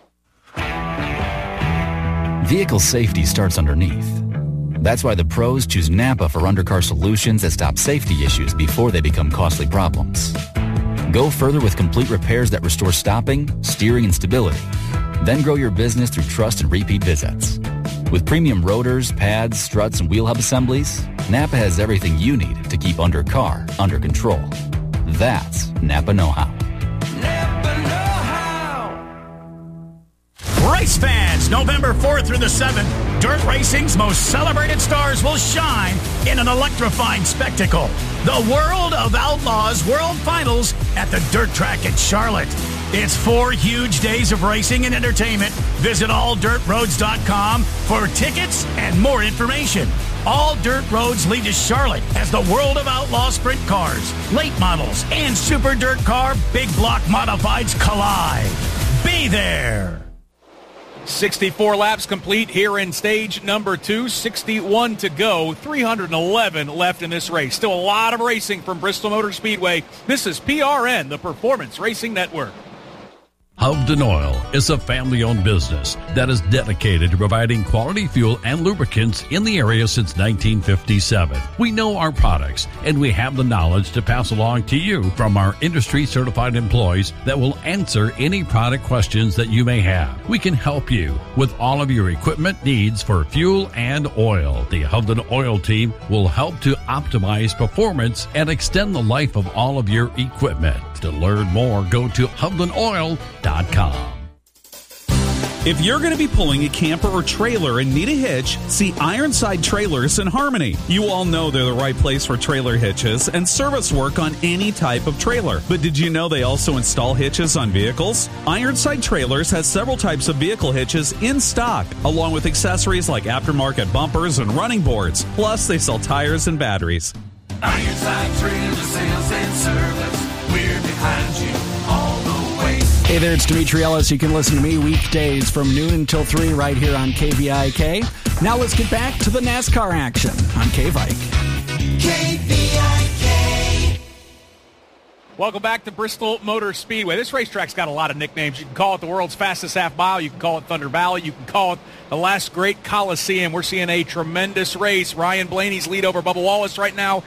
Vehicle safety starts underneath. That's why the pros choose Napa for undercar solutions that stop safety issues before they become costly problems. Go further with complete repairs that restore stopping, steering, and stability. Then grow your business through trust and repeat visits. With premium rotors, pads, struts, and wheel hub assemblies, Napa has everything you need to keep undercar under control. That's Napa know-how. Race fans, November 4th through the 7th, dirt racing's most celebrated stars will shine in an electrifying spectacle. The World of Outlaws World Finals at the Dirt Track at Charlotte. It's 4 huge days of racing and entertainment. Visit alldirtroads.com for tickets and more information. All dirt roads lead to Charlotte as the World of Outlaw sprint cars, late models, and super dirt car big block modifieds collide. Be there. 64 laps complete here in stage number 2. 61 to go. 311 left in this race. Still a lot of racing from Bristol Motor Speedway. This is PRN, the Performance Racing Network. Hovden Oil is a family-owned business that is dedicated to providing quality fuel and lubricants in the area since 1957. We know our products, and we have the knowledge to pass along to you from our industry-certified employees that will answer any product questions that you may have. We can help you with all of your equipment needs for fuel and oil. The Hovden Oil team will help to optimize performance and extend the life of all of your equipment. To learn more, go to HovdenOil.com. If you're going to be pulling a camper or trailer and need a hitch, see Ironside Trailers in Harmony. You all know they're the right place for trailer hitches and service work on any type of trailer. But did you know they also install hitches on vehicles? Ironside Trailers has several types of vehicle hitches in stock, along with accessories like aftermarket bumpers and running boards. Plus, they sell tires and batteries. Ironside Trailer Sales and Service. We're behind you all the way. Hey there, it's Dimitri Ellis. You can listen to me weekdays from noon until 3 right here on KVIK. Now let's get back to the NASCAR action on KVIK. KVIK. Welcome back to Bristol Motor Speedway. This racetrack's got a lot of nicknames. You can call it the world's fastest half mile. You can call it Thunder Valley. You can call it the last great Coliseum. We're seeing a tremendous race. Ryan Blaney's lead over Bubba Wallace right now,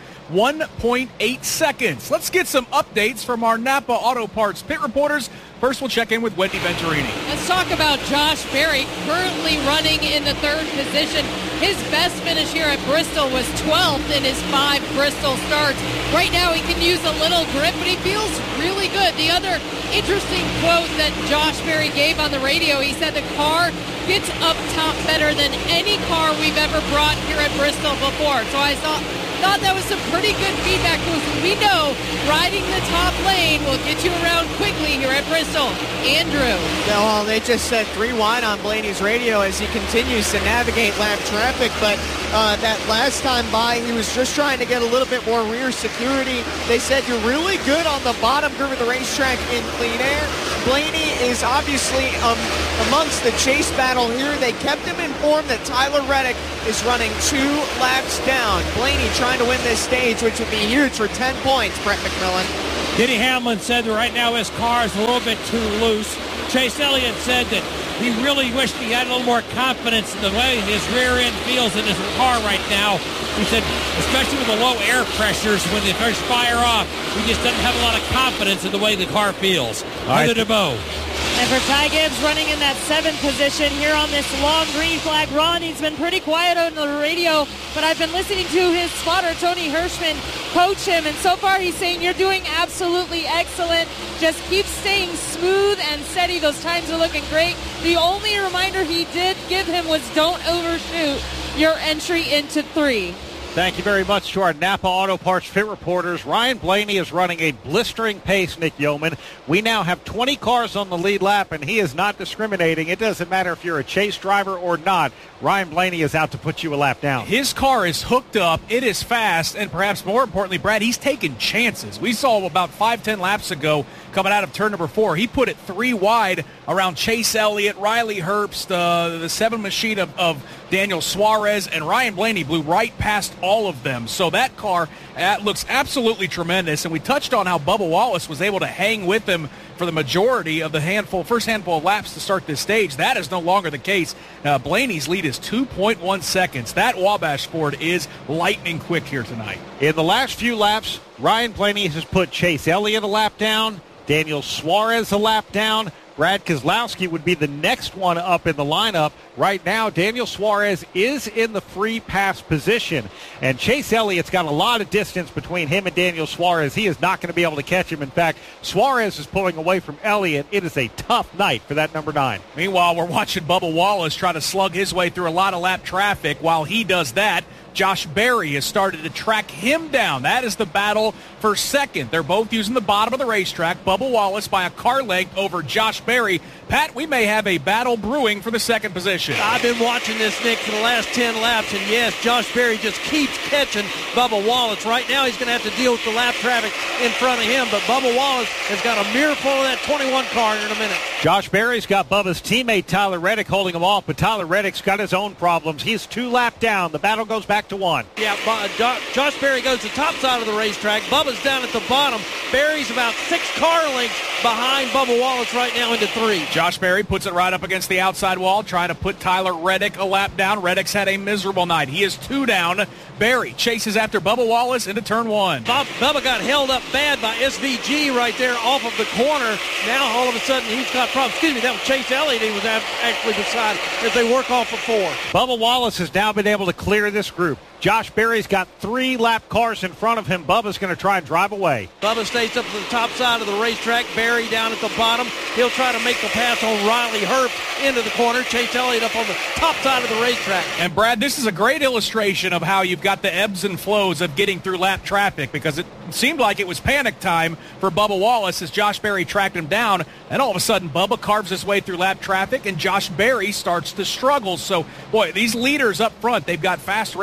1.8 seconds. Let's get some updates from our Napa Auto Parts pit reporters. First, we'll check in with Wendy Venturini. Let's talk about Josh Berry, currently running in the third position. His best finish here at Bristol was 12th in his 5 Bristol starts. Right now he can use a little grip, but he feels really good. The other interesting quote that Josh Berry gave on the radio, he said the car gets up top better than any car we've ever brought here at Bristol before. So I thought that was some pretty good feedback, because we know riding the top lane will get you around quickly here at Bristol. Andrew. Well, they just said 3 wide on Blaney's radio as he continues to navigate lap traffic, but that last time by, he was just trying to get a little bit more rear security. They said you're really good on the bottom curve of the racetrack in clean air. Blaney is obviously amongst the chase battle here. They kept him informed that Tyler Reddick is running 2 laps down. Blaney trying to win this stage, which would be huge for 10 points, Brett McMillan. Denny Hamlin said that right now his car is a little bit too loose. Chase Elliott said that he really wished he had a little more confidence in the way his rear end feels in his car right now. He said, especially with the low air pressures when they first fire off, he just doesn't have a lot of confidence in the way the car feels. Heather DeBow. And for Ty Gibbs running in that 7th position here on this long green flag run, he's been pretty quiet on the radio, but I've been listening to his spotter, Tony Hirschman, coach him, and so far he's saying, you're doing absolutely excellent. Just keep staying smooth and steady. Those times are looking great. The only reminder he did give him was don't overshoot your entry into 3. Thank you very much to our Napa Auto Parts pit reporters. Ryan Blaney is running a blistering pace, Nick Yeoman. We now have 20 cars on the lead lap, and he is not discriminating. It doesn't matter if you're a chase driver or not. Ryan Blaney is out to put you a lap down. His car is hooked up. It is fast, and perhaps more importantly, Brad, he's taking chances. We saw him about 5-10 laps ago coming out of turn number 4. He put it 3 wide around Chase Elliott, Riley Herbst, the 7 machine of Daniel Suarez, and Ryan Blaney blew right past all of them. So that car looks absolutely tremendous, and we touched on how Bubba Wallace was able to hang with him for the majority of the first handful of laps to start this stage. That is no longer the case. Blaney's lead is 2.1 seconds. That Wabash Ford is lightning quick here tonight. In the last few laps, Ryan Blaney has put Chase Elliott a lap down, Daniel Suarez a lap down. Brad Keselowski would be the next one up in the lineup. Right now, Daniel Suarez is in the free pass position. And Chase Elliott's got a lot of distance between him and Daniel Suarez. He is not going to be able to catch him. In fact, Suarez is pulling away from Elliott. It is a tough night for that number 9. Meanwhile, we're watching Bubba Wallace try to slug his way through a lot of lap traffic. While he does that, Josh Berry has started to track him down. That is the battle for second. They're both using the bottom of the racetrack. Bubba Wallace by a car length over Josh Berry. Pat, we may have a battle brewing for the second position. I've been watching this, Nick, for the last 10 laps, and yes, Josh Berry just keeps catching Bubba Wallace. Right now, he's going to have to deal with the lap traffic in front of him, but Bubba Wallace has got a mirror full of that 21 car in a minute. Josh Berry's got Bubba's teammate Tyler Reddick holding him off, but Tyler Reddick's got his own problems. He's 2 laps down. The battle goes back to 1. Yeah, Josh Berry goes to the top side of the racetrack. Bubba's down at the bottom. Berry's about 6 car lengths behind Bubba Wallace right now into 3. Josh Berry puts it right up against the outside wall, trying to put Tyler Reddick a lap down. Reddick's had a miserable night. He is 2 down. Berry chases after Bubba Wallace into turn 1. Bubba got held up bad by SVG right there off of the corner. Now all of a sudden he's got problems. Excuse me, that was Chase Elliott he was actually beside as they work off of 4. Bubba Wallace has now been able to clear this group. Josh Berry's got 3 lap cars in front of him. Bubba's going to try and drive away. Bubba stays up to the top side of the racetrack. Berry down at the bottom. He'll try to make the pass on Riley Herbst into the corner. Chase Elliott up on the top side of the racetrack. And Brad, this is a great illustration of how you've got the ebbs and flows of getting through lap traffic, because it seemed like it was panic time for Bubba Wallace as Josh Berry tracked him down. And all of a sudden, Bubba carves his way through lap traffic, and Josh Berry starts to struggle. So, boy, these leaders up front, they've got fast race cars.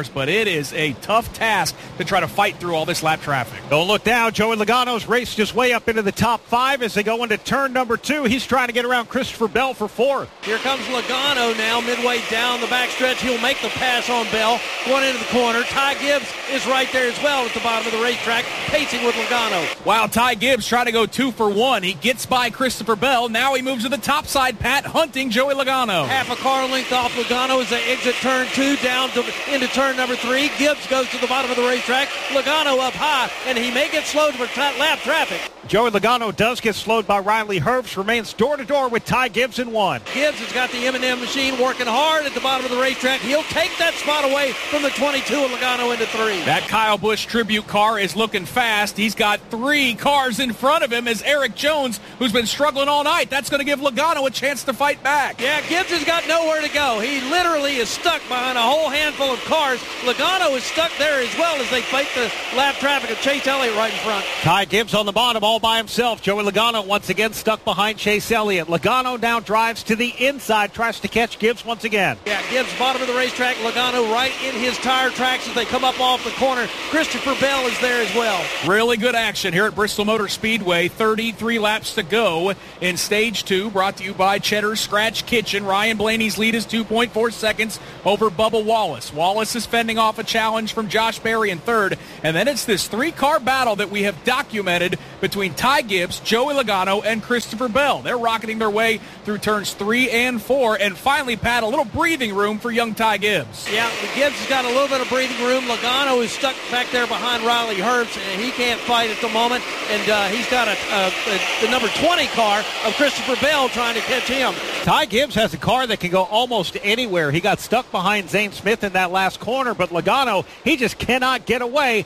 cars, but it is a tough task to try to fight through all this lap traffic. Don't look down. Joey Logano's raced his way up into the top 5 as they go into turn number 2. He's trying to get around Christopher Bell for 4th. Here comes Logano now, midway down the backstretch. He'll make the pass on Bell, going into the corner. Ty Gibbs is right there as well at the bottom of the racetrack, pacing with Logano. Wow, Ty Gibbs trying to go 2 for 1. He gets by Christopher Bell. Now he moves to the top side, Pat, hunting Joey Logano. Half a car length off Logano as they exit turn 2 down into turn number 3. Gibbs goes to the bottom of the racetrack. Logano up high, and he may get slowed for lap traffic. Joey Logano does get slowed by Riley Herbst, remains door-to-door with Ty Gibbs in 1. Gibbs has got the M&M machine working hard at the bottom of the racetrack. He'll take that spot away from the 22 and Logano into 3. That Kyle Busch tribute car is looking fast. He's got 3 cars in front of him as Eric Jones, who's been struggling all night. That's going to give Logano a chance to fight back. Yeah, Gibbs has got nowhere to go. He literally is stuck behind a whole handful of cars. Logano is stuck there as well as they fight the lap traffic of Chase Elliott right in front. Ty Gibbs on the bottom all by himself. Joey Logano once again stuck behind Chase Elliott. Logano now drives to the inside, tries to catch Gibbs once again. Yeah, Gibbs bottom of the racetrack. Logano right in his tire tracks as they come up off the corner. Christopher Bell is there as well. Really good action here at Bristol Motor Speedway. 33 laps to go in Stage 2, brought to you by Cheddar's Scratch Kitchen. Ryan Blaney's lead is 2.4 seconds over Bubba Wallace. Wallace is fending off a challenge from Josh Berry in 3rd. And then it's this 3-car battle that we have documented between Ty Gibbs, Joey Logano, and Christopher Bell. They're rocketing their way through turns 3 and 4. And finally, Pat, a little breathing room for young Ty Gibbs. Yeah, Gibbs has got a little bit of breathing room. Logano is stuck back there behind Riley Herbst, and he can't fight at the moment. And he's got the number 20 car of Christopher Bell trying to catch him. Ty Gibbs has a car that can go almost anywhere. He got stuck behind Zane Smith in that last corner, but Logano, he just cannot get away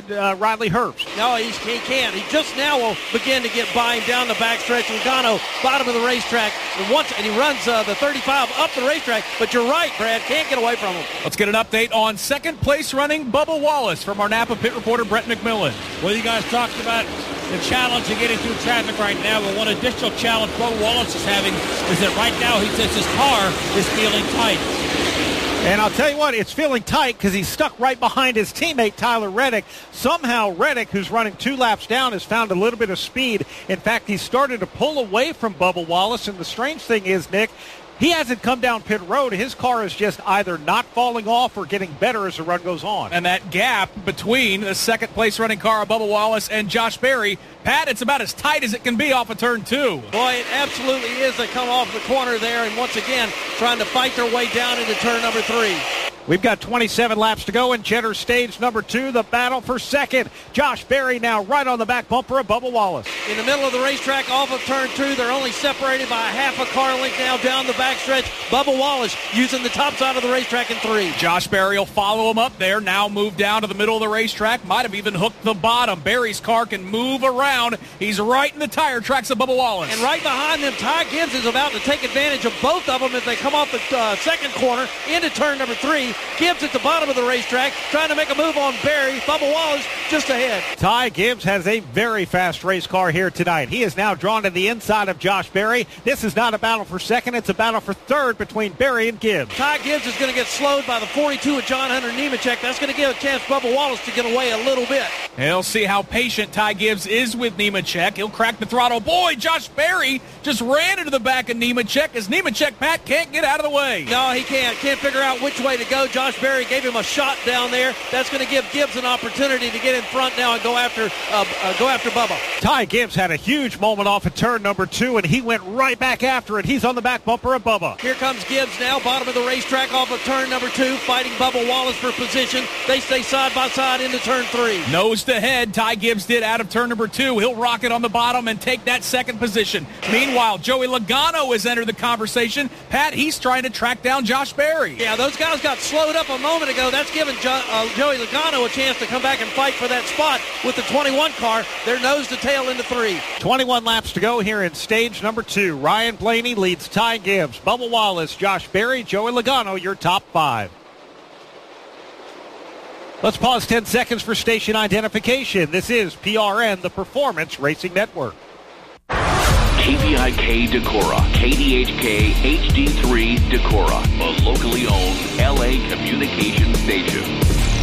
Riley Herbst. No, he can't. He just now will begin to get by him down the backstretch. Logano, bottom of the racetrack, and he runs the 35 up the racetrack. But you're right, Brad, can't get away from him. Let's get an update on second place running Bubba Wallace from our Napa pit reporter, Brett McMillan. Well, you guys talked about the challenge of getting through traffic right now. But one additional challenge Bubba Wallace is having is that right now he says his car is feeling tight. And I'll tell you what, it's feeling tight because he's stuck right behind his teammate, Tyler Reddick. Somehow Reddick, who's running 2 laps down, has found a little bit of speed. In fact, he's started to pull away from Bubba Wallace. And the strange thing is, Nick, he hasn't come down pit road. His car is just either not falling off or getting better as the run goes on. And that gap between the second place running car of Bubba Wallace and Josh Berry, Pat, it's about as tight as it can be off of turn 2. Boy, it absolutely is. They come off the corner there and once again trying to fight their way down into turn number 3. We've got 27 laps to go in Cheddar Stage number 2, the battle for second. Josh Berry now right on the back bumper of Bubba Wallace. In the middle of the racetrack off of turn 2, they're only separated by a half a car length now down the backstretch. Bubba Wallace using the top side of the racetrack in 3. Josh Berry will follow him up there, now move down to the middle of the racetrack, might have even hooked the bottom. Berry's car can move around. He's right in the tire tracks of Bubba Wallace. And right behind them, Ty Gibbs is about to take advantage of both of them as they come off the second corner into turn number 3. Gibbs at the bottom of the racetrack trying to make a move on Berry. Bubba Wallace just ahead. Ty Gibbs has a very fast race car here tonight. He is now drawn to the inside of Josh Berry. This is not a battle for second. It's a battle for third between Berry and Gibbs. Ty Gibbs is going to get slowed by the 42 of John Hunter Nemechek. That's going to give a chance Bubba Wallace to get away a little bit. He'll see how patient Ty Gibbs is with Nemechek. He'll crack the throttle. Boy, Josh Berry just ran into the back of Nemechek as Nemechek, Pat, can't get out of the way. No, he can't. Can't figure out which way to go. Josh Berry gave him a shot down there. That's going to give Gibbs an opportunity to get in front now and go after Bubba. Ty Gibbs had a huge moment off of turn number 2, and he went right back after it. He's on the back bumper of Bubba. Here comes Gibbs now, bottom of the racetrack off of turn number 2, fighting Bubba Wallace for position. They stay side by side into turn 3. Nose to head, Ty Gibbs did out of turn number 2. He'll rock it on the bottom and take that second position. Meanwhile, Joey Logano has entered the conversation. Pat, he's trying to track down Josh Berry. Yeah, those guys got slowed up a moment ago. That's given Joey Logano a chance to come back and fight for that spot with the 21 car. They're nose to tail into 3. 21 laps to go here in stage number 2. Ryan Blaney leads Ty Gibbs, Bubba Wallace, Josh Berry, Joey Logano, your top 5. Let's pause 10 seconds for station identification. This is PRN, the Performance Racing Network. KVIK Decorah, KDHK HD3 Decorah, a locally owned LA communication station.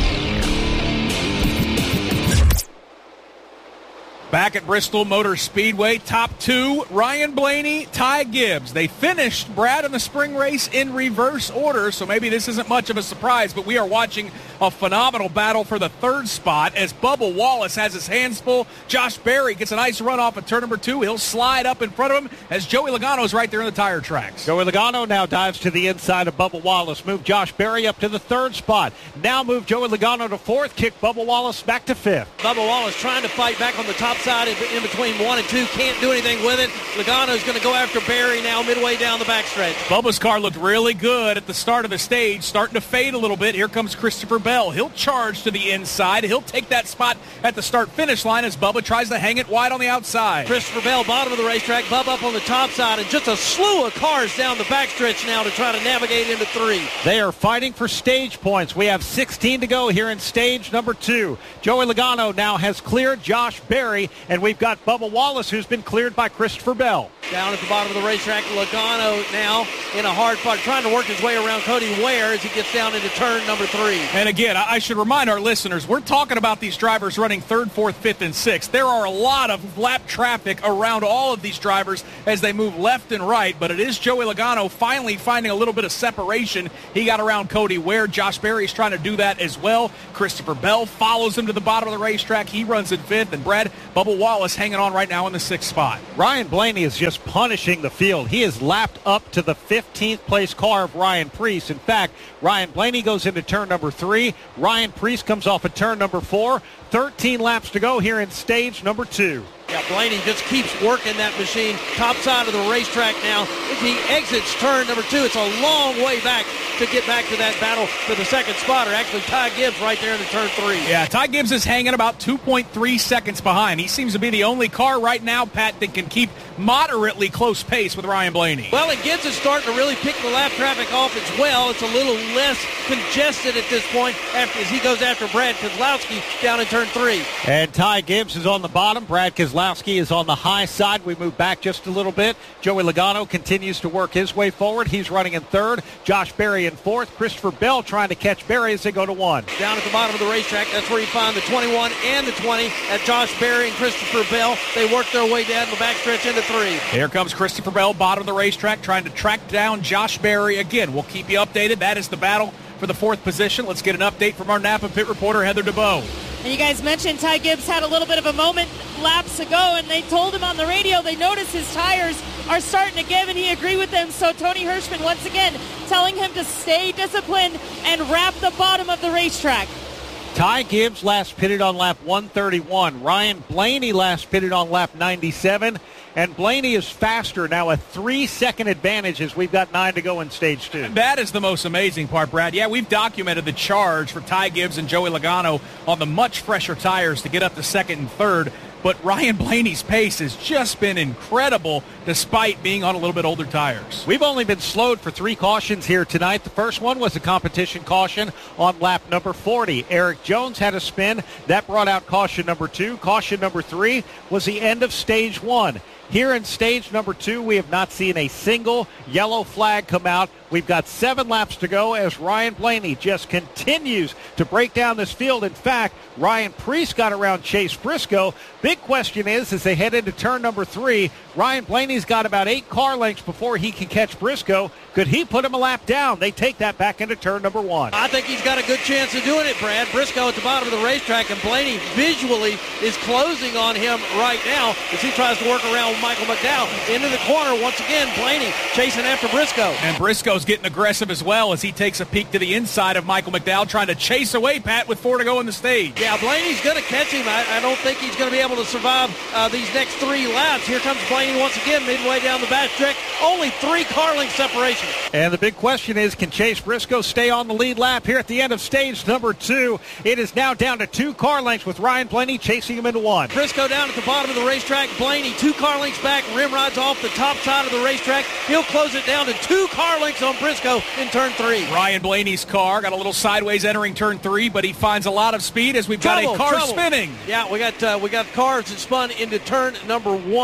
Back at Bristol Motor Speedway, top two, Ryan Blaney, Ty Gibbs. They finished, Brad, in the spring race in reverse order, so maybe this isn't much of a surprise, but we are watching a phenomenal battle for the third spot as Bubba Wallace has his hands full. Josh Berry gets a nice run off at turn number 2. He'll slide up in front of him as Joey Logano's right there in the tire tracks. Joey Logano now dives to the inside of Bubba Wallace. Move Josh Berry up to the third spot. Now move Joey Logano to fourth. Kick Bubba Wallace back to fifth. Bubba Wallace trying to fight back on the top side in between 1 and 2. Can't do anything with it. Logano's going to go after Berry now midway down the backstretch. Bubba's car looked really good at the start of the stage, starting to fade a little bit. Here comes Christopher Bell. He'll charge to the inside. He'll take that spot at the start-finish line as Bubba tries to hang it wide on the outside. Christopher Bell, bottom of the racetrack. Bubba up on the top side, and just a slew of cars down the backstretch now to try to navigate into 3. They are fighting for stage points. We have 16 to go here in stage number 2. Joey Logano now has cleared Josh Berry, and we've got Bubba Wallace, who's been cleared by Christopher Bell. Down at the bottom of the racetrack, Logano now in a hard fight, trying to work his way around Cody Ware as he gets down into turn number 3. And again, I should remind our listeners, we're talking about these drivers running 3rd, 4th, 5th, and 6th. There are a lot of lap traffic around all of these drivers as they move left and right, but it is Joey Logano finally finding a little bit of separation. He got around Cody Ware. Josh Berry's trying to do that as well. Christopher Bell follows him to the bottom of the racetrack. He runs in 5th, and Brad, Bubba Wallace hanging on right now in the 6th spot. Ryan Blaney is just punishing the field. He is lapped up to the 15th place car of Ryan Preece. In fact, Ryan Blaney goes into turn number 3. Ryan Preece comes off at turn number 4. 13 laps to go here in stage number 2. Yeah, Blaney just keeps working that machine. Top side of the racetrack now. As he exits turn number 2, it's a long way back to get back to that battle for the second spot, or actually Ty Gibbs right there in the turn 3. Yeah, Ty Gibbs is hanging about 2.3 seconds behind. He seems to be the only car right now, Pat, that can keep moderately close pace with Ryan Blaney. Well, and Gibbs is starting to really pick the lap traffic off as well. It's a little less congested at this point as he goes after Brad Keselowski down in turn 3. And Ty Gibbs is on the bottom. Brad Keselowski is on the high side. We move back just a little bit. Joey Logano continues to work his way forward. He's running in 3rd. Josh Berry in 4th. Christopher Bell trying to catch Berry as they go to 1. Down at the bottom of the racetrack, that's where you find the 21 and the 20 at Josh Berry and Christopher Bell. They work their way down the backstretch into 3. Here comes Christopher Bell, bottom of the racetrack, trying to track down Josh Berry again. We'll keep you updated. That is the battle for the 4th position. Let's get an update from our Napa pit reporter, Heather DeBoe. And you guys mentioned Ty Gibbs had a little bit of a moment laps ago, and they told him on the radio they noticed his tires are starting to give, and he agreed with them. So Tony Hirschman once again telling him to stay disciplined and wrap the bottom of the racetrack. Ty Gibbs last pitted on lap 131. Ryan Blaney last pitted on lap 97. And Blaney is faster now, a 3-second advantage as we've got 9 to go in stage 2. That is the most amazing part, Brad. Yeah, we've documented the charge for Ty Gibbs and Joey Logano on the much fresher tires to get up to 2nd and 3rd. But Ryan Blaney's pace has just been incredible despite being on a little bit older tires. We've only been slowed for 3 cautions here tonight. The first one was a competition caution on lap number 40. Eric Jones had a spin. That brought out caution number 2. Caution number 3 was the end of stage 1. Here in stage number 2, we have not seen a single yellow flag come out. We've got 7 laps to go as Ryan Blaney just continues to break down this field. In fact, Ryan Preece got around Chase Briscoe. Big question is, as they head into turn number 3, Ryan Blaney's got about 8 car lengths before he can catch Briscoe. Could he put him a lap down? They take that back into turn number 1. I think he's got a good chance of doing it, Brad. Briscoe at the bottom of the racetrack, and Blaney visually is closing on him right now as he tries to work around with Michael McDowell. Into the corner once again, Blaney chasing after Briscoe. And Briscoe's getting aggressive as well as he takes a peek to the inside of Michael McDowell, trying to chase away Pat with 4 to go in the stage. Yeah, Blaney's going to catch him. I don't think he's going to be able to survive these next 3 laps. Here comes Blaney once again, midway down the backstretch. Only 3 car length separation. And the big question is, can Chase Briscoe stay on the lead lap here at the end of stage number 2? It is now down to 2 car lengths with Ryan Blaney chasing him into 1. Briscoe down at the bottom of the racetrack. Blaney 2 car lengths back. Rim rods off the top side of the racetrack. He'll close it down to 2 car lengths on Briscoe in turn 3. Ryan Blaney's car got a little sideways entering turn 3, but he finds a lot of speed as we've got a car spinning. Yeah, we got cars that spun into turn number 1.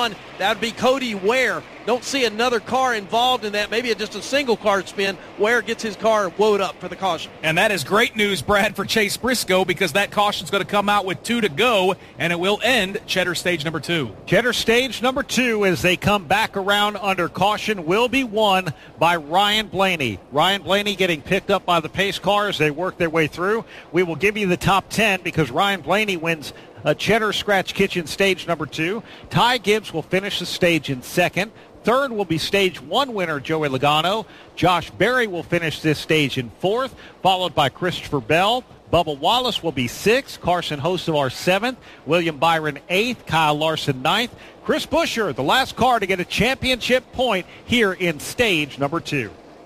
That would be Cody Ware. Don't see another car involved in that. Maybe just a single car spin. Ware gets his car woed up for the caution. And that is great news, Brad, for Chase Briscoe, because that caution's going to come out with 2 to go, and it will end Cheddar stage number 2. Cheddar stage number 2, as they come back around under caution, will be won by Ryan Blaney. Ryan Blaney getting picked up by the pace car as they work their way through. We will give you the top 10 because Ryan Blaney wins Cheddar Scratch Kitchen stage number 2. Ty Gibbs will finish the stage in second. Third will be stage 1 winner Joey Logano. Josh Berry will finish this stage in fourth, followed by Christopher Bell. Bubba Wallace will be 6th. Carson Hocevar 7th. William Byron 8th. Kyle Larson 9th. Chris Buescher, the last car to get a championship point here in stage number 2.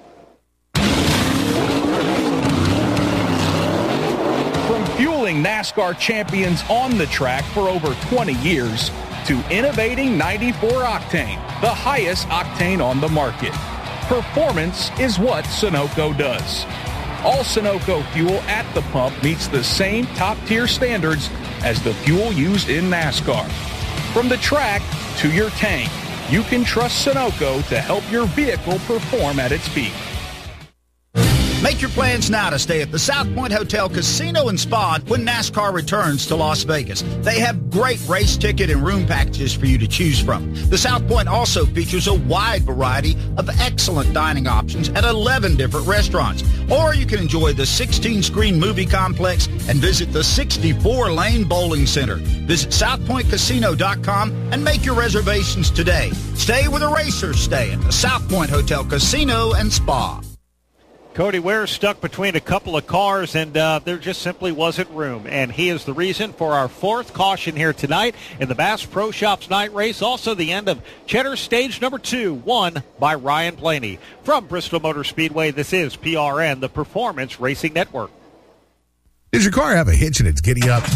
From fueling NASCAR champions on the track for over 20 years to innovating 94 octane, the highest octane on the market. Performance is what Sunoco does. All Sunoco fuel at the pump meets the same top-tier standards as the fuel used in NASCAR. From the track to your tank, you can trust Sunoco to help your vehicle perform at its peak. Make your plans now to stay at the South Point Hotel Casino and Spa when NASCAR returns to Las Vegas. They have great race ticket and room packages for you to choose from. The South Point also features a wide variety of excellent dining options at 11 different restaurants. Or you can enjoy the 16-screen movie complex and visit the 64-lane bowling center. Visit SouthPointCasino.com and make your reservations today. Stay where the racers stay at the South Point Hotel Casino and Spa. Cody Ware stuck between a couple of cars, and there just simply wasn't room. And he is the reason for our 4th caution here tonight in the Bass Pro Shops night race. Also the end of Cheddar stage number 2, won by Ryan Blaney. From Bristol Motor Speedway, this is PRN, the Performance Racing Network. Does your car have a hitch and it's giddy up?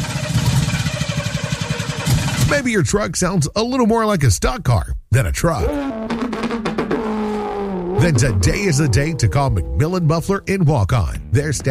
Maybe your truck sounds a little more like a stock car than a truck. Then today is the day to call McMillan Muffler in Walk-On. Their staff